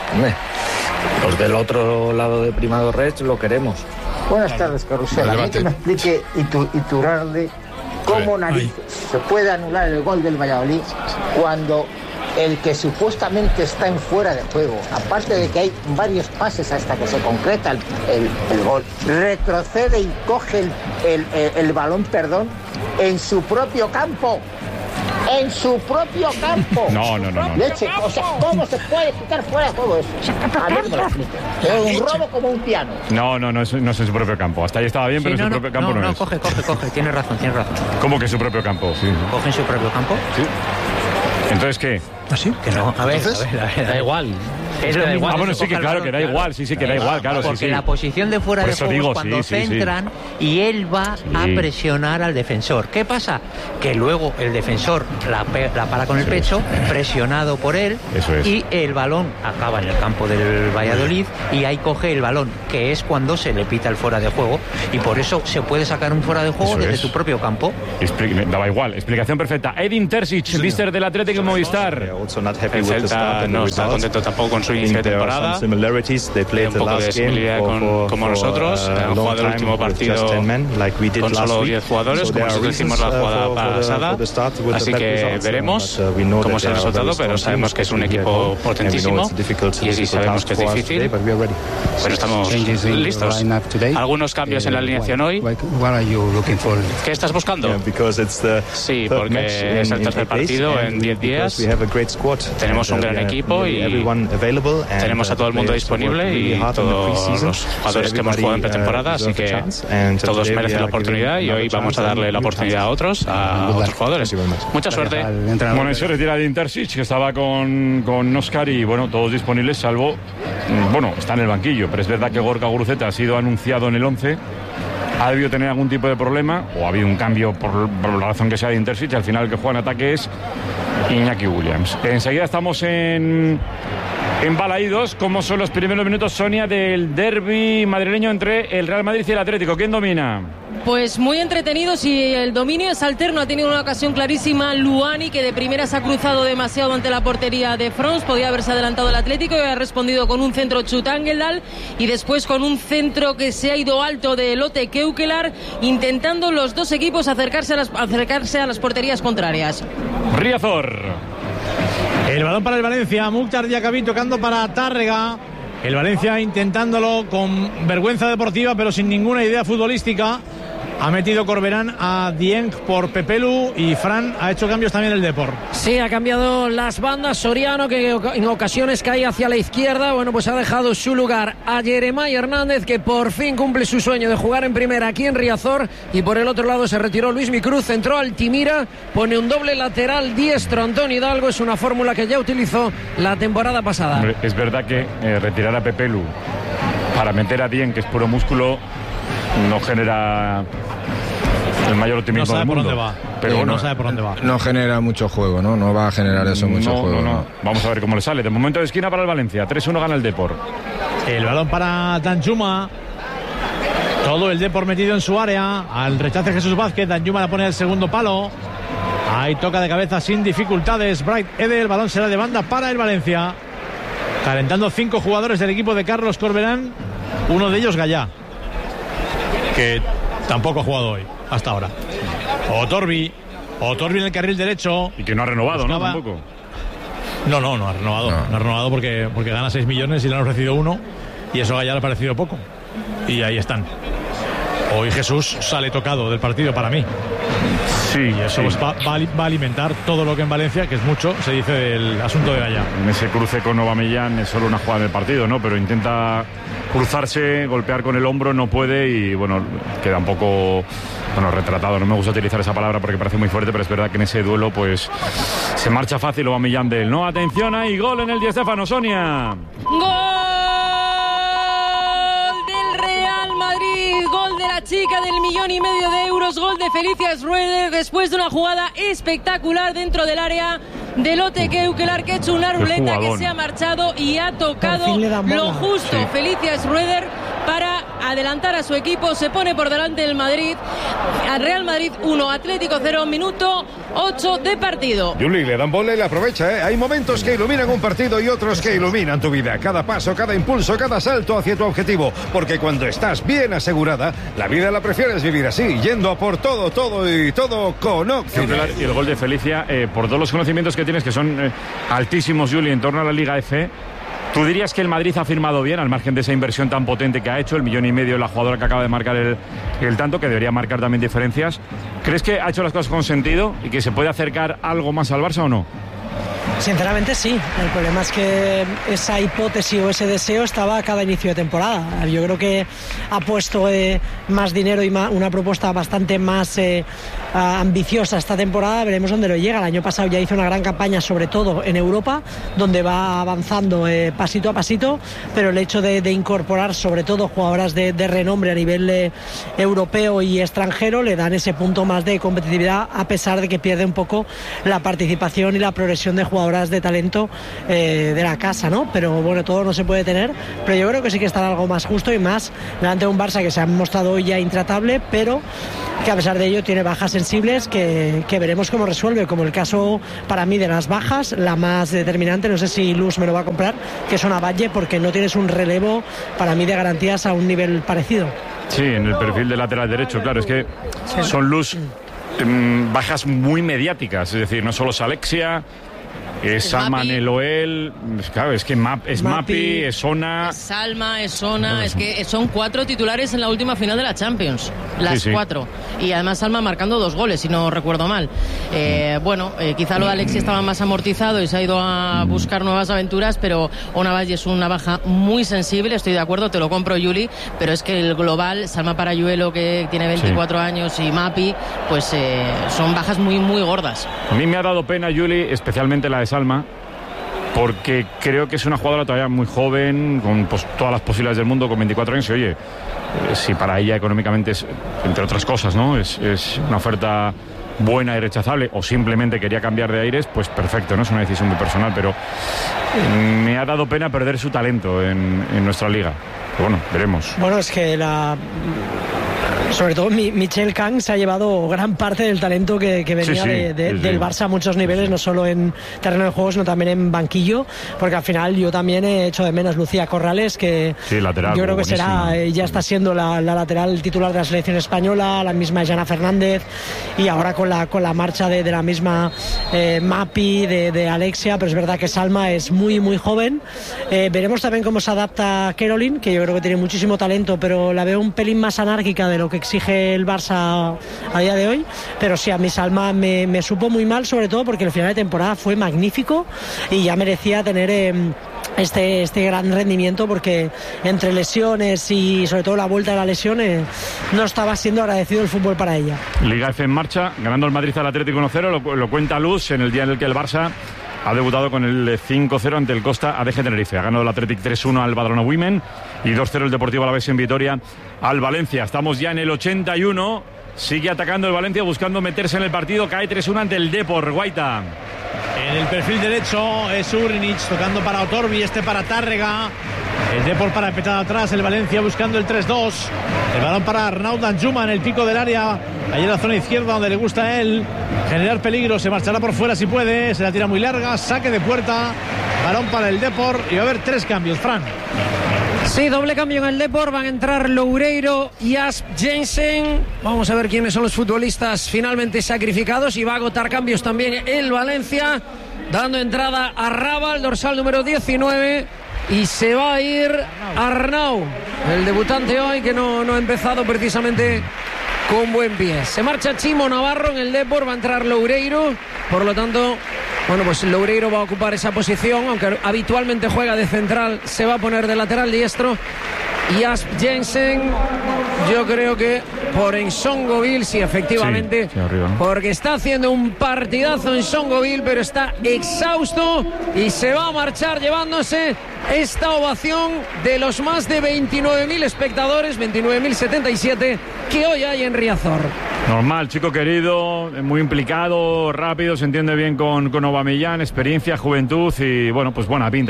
Los del otro lado de Primado Reig lo queremos. Buenas tardes, Carrusel. A mí que me explique Iturralde cómo narices se puede anular el gol del Valladolid cuando el que supuestamente está en fuera de juego, aparte de que hay varios pases hasta que se concreta el gol, retrocede y coge el balón, en su propio campo. En su propio campo. No. Leche, o sea, ¿cómo se puede quitar fuera de juego eso? A mí me lo explique. Un robo como un piano. No es en su propio campo. Hasta ahí estaba bien, pero en su propio campo no es. Coge. Tienes razón. ¿Cómo que su propio campo? Sí. ¿Coge en su propio campo? Sí. ¿Entonces qué? ¿Así? Que no. A ver, da igual. Bueno, sí, que claro, que da igual, que da igual, claro. Porque la posición de fuera de juego es cuando centran y él va a presionar al defensor. ¿Qué pasa? Que luego el defensor la para con el pecho, presionado por él, y el balón acaba en el campo del Valladolid y ahí coge el balón, que es cuando se le pita el fuera de juego, y por eso se puede sacar un fuera de juego desde tu propio campo. Daba igual, explicación perfecta. Edin Terzic, mister del Atlético Movistar. El Celta no está contento tampoco con su inicio de temporada. Un poco de similaridad como nosotros. Han jugado el último partido con solo 10 jugadores, como nosotros hicimos la jugada pasada. Así que veremos cómo será el resultado, pero sabemos que es un equipo potentísimo y sí sabemos que es difícil, pero estamos listos. Algunos cambios en la alineación hoy. ¿Qué estás buscando? Sí, porque es el tercer partido en 10 días. Tenemos un gran equipo y tenemos a todo el mundo disponible y todos los jugadores que hemos jugado en pretemporada, así que todos merecen la oportunidad y hoy vamos a darle la oportunidad a otros jugadores. Mucha suerte. Bueno, y se retira de Terzic, que estaba con Oscar y bueno, todos disponibles, salvo, está en el banquillo, pero es verdad que Gorka Guruceta ha sido anunciado en el 11 ha debido tener algún tipo de problema o ha habido un cambio por la razón que sea de Intercity. Al final el que juega en ataque es Iñaki Williams. Enseguida estamos en Balaídos. ¿Cómo son los primeros minutos, Sonia, del derbi madrileño entre el Real Madrid y el Atlético? ¿Quién domina? Pues muy entretenidos y el dominio es alterno. Ha tenido una ocasión clarísima Luani, que de primera se ha cruzado demasiado ante la portería de Frons. Podía haberse adelantado el Atlético y ha respondido con un centro Chutangeldal y después con un centro que se ha ido alto de Lotte Keukelar, intentando los dos equipos acercarse a las porterías contrarias. Riazor. El balón para el Valencia. Mukhtar Diakhaby tocando para Tárrega. El Valencia intentándolo con vergüenza deportiva, pero sin ninguna idea futbolística. Ha metido Corberán a Dieng por Pepelu y Fran ha hecho cambios también el Depor. Sí, ha cambiado las bandas. Soriano, que en ocasiones cae hacia la izquierda, bueno, pues ha dejado su lugar a Jeremai Hernández, que por fin cumple su sueño de jugar en primera aquí en Riazor. Y por el otro lado se retiró Luismi Cruz, entró Altimira, pone un doble lateral diestro Antonio Hidalgo. Es una fórmula que ya utilizó la temporada pasada. Es verdad que retirar a Pepelu para meter a Dieng, que es puro músculo, no genera el mayor optimismo del mundo. No sabe por dónde va. Pero bueno, no sabe por dónde va. No genera mucho juego, ¿no? No va a generar eso mucho juego. No. Vamos a ver cómo le sale. De momento de esquina para el Valencia. 3-1 gana el Depor. El balón para Danjuma. Todo el Depor metido en su área. Al rechace Jesús Vázquez. Danjuma la pone al segundo palo. Ahí toca de cabeza sin dificultades Bright Ede. El balón será de banda para el Valencia. Calentando 5 jugadores del equipo de Carlos Corberán. Uno de ellos Gallá, que tampoco ha jugado hoy, hasta ahora. Otorbi en el carril derecho. Y que no ha renovado, buscaba... ¿no? Tampoco. No ha renovado. No ha renovado porque gana 6 millones y le han ofrecido 1. Y eso a Gallá le ha parecido poco. Y ahí están. Hoy Jesús sale tocado del partido para mí. Sí, y eso sí. Va a alimentar todo lo que en Valencia, que es mucho, se dice del asunto de Gallá. En ese cruce con Aubameyang es solo una jugada del partido, ¿no? Pero intenta cruzarse, golpear con el hombro, no puede y, bueno, queda un poco, retratado. No me gusta utilizar esa palabra porque parece muy fuerte, pero es verdad que en ese duelo, pues, se marcha fácil Aubameyang de él, ¿no? Atención, ahí, gol en el Di Stéfano, Sonia. ¡Gol del Real Madrid! Gol de la chica del 1,5 millones de euros, gol de Felicia Schroeder después de una jugada espectacular dentro del área de Lotte Keukelar, que ha hecho una ruleta que se ha marchado y ha tocado lo justo. Sí. Felicia Schroeder para adelantar a su equipo, se pone por delante del Madrid. Al Real Madrid 1, Atlético 0, minuto 8 de partido. Juli, le dan bola y le aprovecha, ¿eh? Hay momentos que iluminan un partido y otros que iluminan tu vida. Cada paso, cada impulso, cada salto hacia tu objetivo. Porque cuando estás bien asegurada, la vida la prefieres vivir así, yendo a por todo con Occidental. Y el gol de Felicia, por todos los conocimientos que tienes, que son altísimos, Juli, en torno a la Liga F. ¿Tú dirías que el Madrid ha firmado bien, al margen de esa inversión tan potente que ha hecho, el 1,5 millones, la jugadora que acaba de marcar el tanto, que debería marcar también diferencias? ¿Crees que ha hecho las cosas con sentido y que se puede acercar algo más al Barça o no? Sinceramente sí, el problema es que esa hipótesis o ese deseo estaba a cada inicio de temporada. Yo creo que ha puesto más dinero y una propuesta bastante más ambiciosa esta temporada. Veremos dónde lo llega. El año pasado ya hizo una gran campaña, sobre todo en Europa, donde va avanzando pasito a pasito, pero el hecho de incorporar sobre todo jugadoras de renombre a nivel europeo y extranjero le dan ese punto más de competitividad, a pesar de que pierde un poco la participación y la progresión de jugadoras de talento de la casa, ¿no? Pero bueno, todo no se puede tener, pero yo creo que sí que estará algo más justo y más delante de un Barça que se ha mostrado hoy ya intratable, pero que a pesar de ello tiene bajas sensibles que veremos cómo resuelve, como el caso para mí de las bajas, la más determinante, no sé si Luz me lo va a comprar, que es una Valle, porque no tienes un relevo para mí de garantías a un nivel parecido. Sí, en el perfil de lateral derecho, claro, es que son Luz bajas muy mediáticas, es decir, no solo es Alexia, es Salma Neloel, claro, es que es Mapi, es Ona. Es Salma, es Ona, es que son 4 titulares en la última final de la Champions. Las 4. Y además Salma marcando 2 goles, si no recuerdo mal. Quizá lo de Alexis estaba más amortizado y se ha ido a buscar nuevas aventuras, pero Ona Valle es una baja muy sensible, estoy de acuerdo, te lo compro, Juli, pero es que el global, Salma Parayuelo, que tiene 24 años, y Mapi, pues son bajas muy, muy gordas. A mí me ha dado pena, Juli, especialmente la de Salma, porque creo que es una jugadora todavía muy joven, con pues, todas las posibilidades del mundo, con 24 años, y oye, si para ella económicamente es, entre otras cosas, ¿no? Es una oferta buena y rechazable, o simplemente quería cambiar de aires, pues perfecto, ¿no? Es una decisión muy personal, pero me ha dado pena perder su talento en nuestra liga. Pero bueno, veremos. Bueno, es que sobre todo Michelle Kang se ha llevado gran parte del talento que venía del Barça a muchos niveles, no solo en terreno de juego, sino también en banquillo, porque al final yo también he hecho de menos Lucía Corrales, que lateral, yo creo que ya está siendo la lateral titular de la selección española, la misma Jana Fernández, y ahora con la marcha de la misma Mapi, de Alexia, pero es verdad que Salma es muy muy joven. Veremos también cómo se adapta Caroline, que yo creo que tiene muchísimo talento, pero la veo un pelín más anárquica de lo que exige el Barça a día de hoy, pero sí, a mi Salma me supo muy mal, sobre todo porque el final de temporada fue magnífico y ya merecía tener este gran rendimiento, porque entre lesiones y sobre todo la vuelta de la lesión no estaba siendo agradecido el fútbol para ella. Liga F en marcha, ganando el Madrid al Atlético 1-0, lo cuenta Luz en el día en el que el Barça ha debutado con el 5-0 ante el Costa ADG Tenerife. Ha ganado el Athletic 3-1 al Badalona Women y 2-0 el Deportivo Alavés en Vitoria al Valencia. Estamos ya en el 81. Sigue atacando el Valencia, buscando meterse en el partido. Cae 3-1 ante el Depor. Guaita. En el perfil derecho es Urinic tocando para Otorbi, para Tárrega. El Depor para petada atrás, el Valencia buscando el 3-2. El balón para Arnaud Danjuma en el pico del área. Ahí en la zona izquierda donde le gusta a él generar peligro. Se marchará por fuera si puede. Se la tira muy larga. Saque de puerta. Balón para el Depor. Y va a haber 3 cambios, Fran. Sí, doble cambio en el Depor. Van a entrar Loureiro y Asp Jensen. Vamos a ver quiénes son los futbolistas finalmente sacrificados. Y va a agotar cambios también el Valencia, dando entrada a Raba, el dorsal número 19. Y se va a ir Arnau, el debutante hoy, que no ha empezado precisamente con buen pie. Se marcha Chimo Navarro en el Depor, va a entrar Loureiro. Por lo tanto, bueno, pues Loureiro va a ocupar esa posición, aunque habitualmente juega de central, se va a poner de lateral diestro. Y Asp Jensen, yo creo que por Ensongoville, sí, efectivamente, sí, arriba, ¿no? Porque está haciendo un partidazo en Ensongoville, pero está exhausto y se va a marchar llevándose esta ovación de los más de 29.000 espectadores, 29.077 que hoy hay en Riazor. Normal, chico querido, muy implicado, rápido, se entiende bien con Aubameyang, experiencia, juventud y bueno, pues buena pinta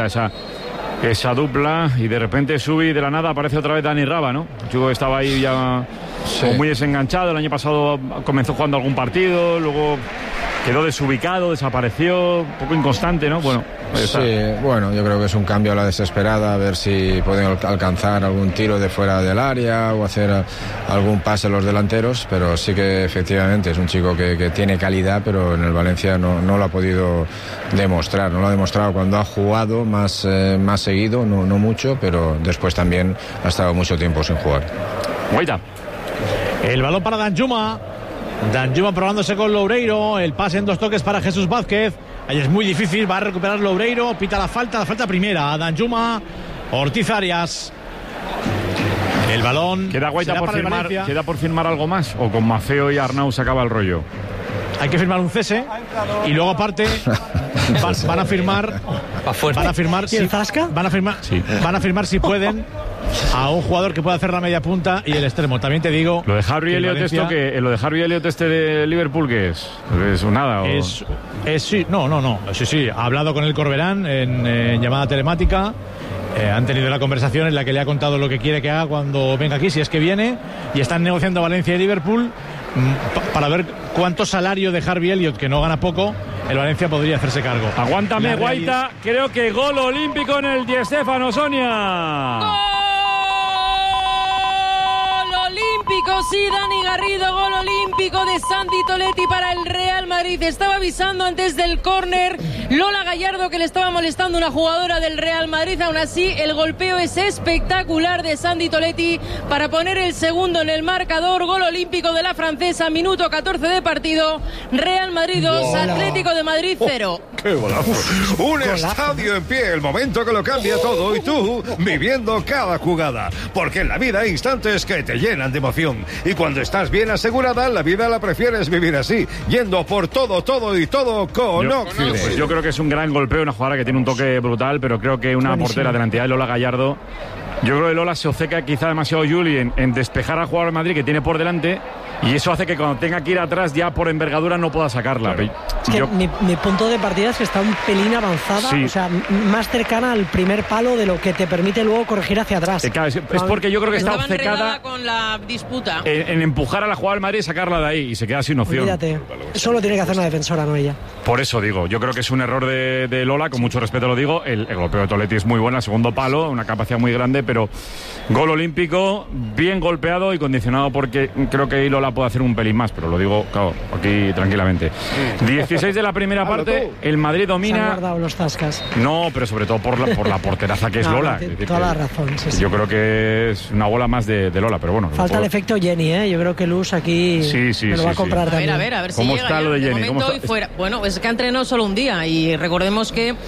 esa dupla. Y de repente sube y de la nada aparece otra vez Dani Raba, ¿no? El chico que estaba ahí ya como muy desenganchado. El año pasado comenzó jugando algún partido, luego quedó desubicado, desapareció, un poco inconstante, ¿no? Bueno, sí, bueno, yo creo que es un cambio a la desesperada, a ver si pueden alcanzar algún tiro de fuera del área o hacer algún pase los delanteros, pero sí que efectivamente es un chico que tiene calidad, pero en el Valencia no lo ha podido demostrar, no lo ha demostrado cuando ha jugado más seguido, no mucho, pero después también ha estado mucho tiempo sin jugar. Guaita. El balón para Danjuma probándose con Loureiro, el pase en 2 toques para Jesús Vázquez. Ahí es muy difícil, va a recuperar Loureiro, pita la falta primera a Danjuma. Ortiz Arias. El balón queda Guaita por firmar algo más, o con Mafeo y Arnau se acaba el rollo. Hay que firmar un cese y luego aparte van a firmar si pueden a un jugador que pueda hacer la media punta y el extremo. También te digo, lo de Harvey Elliott, Valencia... lo de Harvey Elliott de Liverpool, ¿qué es? ¿Es un nada? ¿O? Sí, no. Sí, ha hablado con el Corberán en llamada telemática. Han tenido la conversación en la que le ha contado lo que quiere que haga cuando venga aquí, si es que viene, y están negociando Valencia y Liverpool para ver cuánto salario de Harvey Elliott, que no gana poco, el Valencia podría hacerse cargo. Aguántame, Guaita, creo que gol olímpico en el Di Stéfano, Sonia. Olímpico, sí, Dani Garrido, gol olímpico de Santi Toletti para el Real Madrid. Estaba avisando antes del córner Lola Gallardo que le estaba molestando una jugadora del Real Madrid. Aún así, el golpeo es espectacular de Santi Toletti para poner el segundo en el marcador. Gol olímpico de la francesa, minuto 14 de partido. Real Madrid 2, Atlético de Madrid 0. ¡Qué golazo! Un estadio en pie, el momento que lo cambia todo, y tú viviendo cada jugada. Porque en la vida hay instantes que te llenan de emoción. Y cuando estás bien asegurada, la vida la prefieres vivir así, yendo por todo y todo con Oxide. Pues yo creo que es un gran golpeo, una jugadora que tiene un toque brutal, pero creo que una portera de la entidad de Lola Gallardo. Yo creo que Lola se obceca quizá demasiado Juli en despejar al jugador de Madrid que tiene por delante, y eso hace que cuando tenga que ir atrás ya por envergadura no pueda sacarla. Claro. Es que mi punto de partida es que está un pelín avanzada, o sea, más cercana al primer palo de lo que te permite luego corregir hacia atrás. Es porque yo creo que está obcecada con la disputa en empujar a la jugadora del Madrid y sacarla de ahí, y se queda sin opción. Olvídate, eso lo tiene que hacer una defensora, no ella. Por eso digo, yo creo que es un error de Lola, con mucho respeto lo digo. El golpeo de Toletti es muy bueno, el segundo palo, una capacidad muy grande, pero gol olímpico, bien golpeado y condicionado, porque creo que Lola puede hacer un pelín más, pero lo digo, claro, aquí tranquilamente. 16 de la primera parte, el Madrid domina. Se han guardado los zascas. No, pero sobre todo por la porteraza que es Lola. Toda la razón, sí. Yo creo que es una bola más de Lola, pero bueno. Falta el efecto Jenny, ¿eh? Yo creo que Luz aquí me lo va a comprar también. A ver si ¿Cómo llega está lo de Jenny? momento y fuera. Bueno, es que ha entrenado solo un día, y recordemos que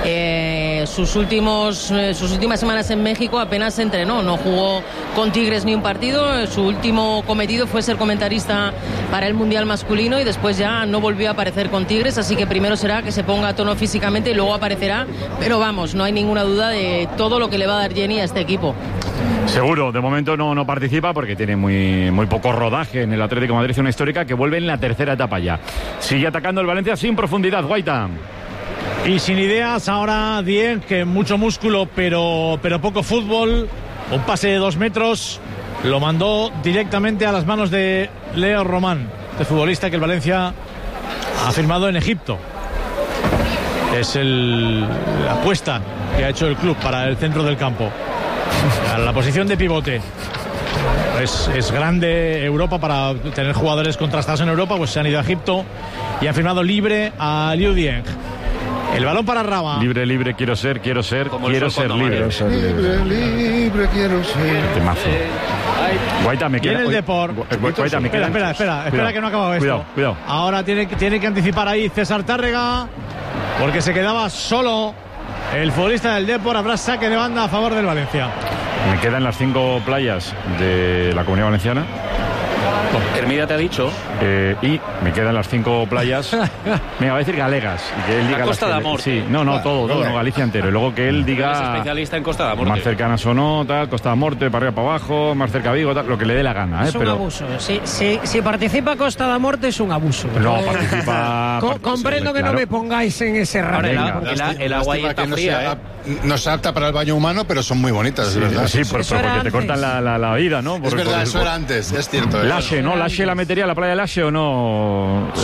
sus últimas semanas en México apenas se entrenó, no jugó con Tigres ni un partido. Su último cometido fue ser comentarista para el Mundial masculino, y después ya no volvió a aparecer con Tigres, así que primero será que se ponga a tono físicamente y luego aparecerá, pero vamos, no hay ninguna duda de todo lo que le va a dar Jenny a este equipo. Seguro, de momento no participa porque tiene muy poco rodaje en el Atlético de Madrid, una histórica que vuelve en la tercera etapa ya. Sigue atacando el Valencia sin profundidad, Guaita. Y sin ideas ahora Dieng, que mucho músculo pero poco fútbol. Un pase de 2 metros lo mandó directamente a las manos de Leo Román, este futbolista que el Valencia ha firmado en Egipto. Es la apuesta que ha hecho el club para el centro del campo, a la posición de pivote. Es grande Europa para tener jugadores contrastados en Europa, pues se han ido a Egipto y han firmado libre a Liu Dieng. El balón para Raba. Libre, quiero ser libre. Libre, quiero ser. Temazo. Guaita, me queda. Viene el Depor. Guaita, me queda. Espera que no ha acabado esto. Cuidado. Ahora tiene que anticipar ahí César Tárrega, porque se quedaba solo el futbolista del Depor. Habrá saque de banda a favor del Valencia. Me quedan las 5 playas de la Comunidad Valenciana. Hermida te ha dicho. Y me quedan las 5 playas. Venga, va a decir galegas. Y que él diga la Costa de Morte. Sí, todo, no, Galicia entero. Y luego que él diga. Es especialista en Costa de Morte. Más cercanas o no, tal, Costa de Morte, para arriba, para abajo, más cerca Vigo, tal, lo que le dé la gana. Es un abuso. Si participa Costa de Morte es un abuso. No, participa. Comprendo que no me pongáis en ese raro. El agua ahí está fría, No se adapta para el baño humano, pero son muy bonitas, es verdad. Sí, pero porque te cortan la vida, ¿no? Es verdad, eso era antes, es cierto. Lashe, ¿no? ¿Lashe la metería a la playa de Lashe o no? Sí.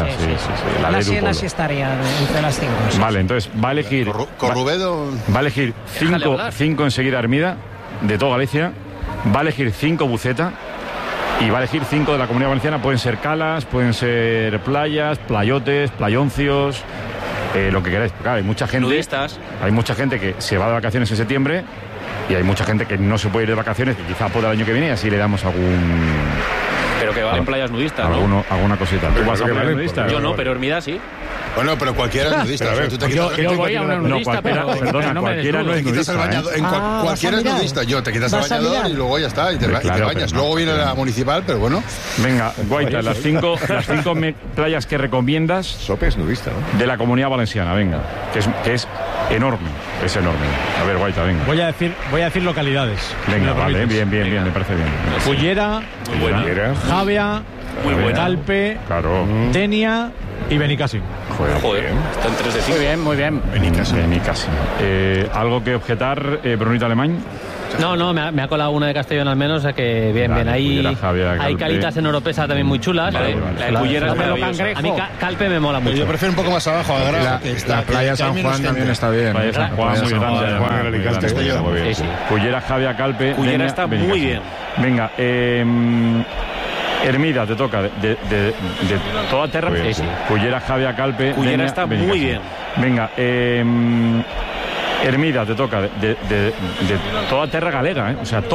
La sí estaría entre las 5. Vale, entonces va a elegir. Corrubedo. Va a elegir 5 enseguida Hermida, de toda Galicia. Va a elegir 5 Buceta. Y va a elegir 5 de la Comunidad Valenciana. Pueden ser calas, pueden ser playas, playotes, playoncios. Lo que queráis. Claro, hay mucha gente. Nudistas. Hay mucha gente que se va de vacaciones en septiembre. Y hay mucha gente que no se puede ir de vacaciones, que quizá pueda el año que viene, y así le damos Pero que valen playas nudistas, ¿no? Alguna cosita. ¿Tú vas a playas nudistas? Yo no, pero Hermida sí. Bueno, pero cualquiera es nudista. Yo voy a una nudista, perdona, cualquiera no es nudista. Cualquiera es nudista. Yo te quitas el bañador y luego ya está, y te bañas. Luego viene la municipal, pero bueno. Venga, Guaita, las 5 playas que recomiendas. Sope es nudista, ¿no? De la Comunidad Valenciana, venga. Que es enorme. Es enorme. A ver, Guaita, venga. Voy a decir localidades. Venga, vale, bien, me parece bien. Cullera, Javia, Calpe, Denia y Benicàssim. Joder, están 3 de 5. Muy bien. Benicàssim. ¿Algo que objetar, Brunito Alemán? No, me ha colado una de Castellón al menos, o sea que bien. Ahí hay calitas en Oropesa también muy chulas. La de Cullera es maravillosa. A mí Calpe me mola mucho. Yo prefiero un poco más abajo. La playa San Juan también está bien. Playa San Juan, muy grande. Cullera, Javia, Calpe. Cullera está muy bien. Venga, Hermida, te toca. De toda tierra. Cullera, Javia, Calpe. Cullera está muy bien. Venga, Hermida, te toca. De toda tierra galega, ¿eh? O sea,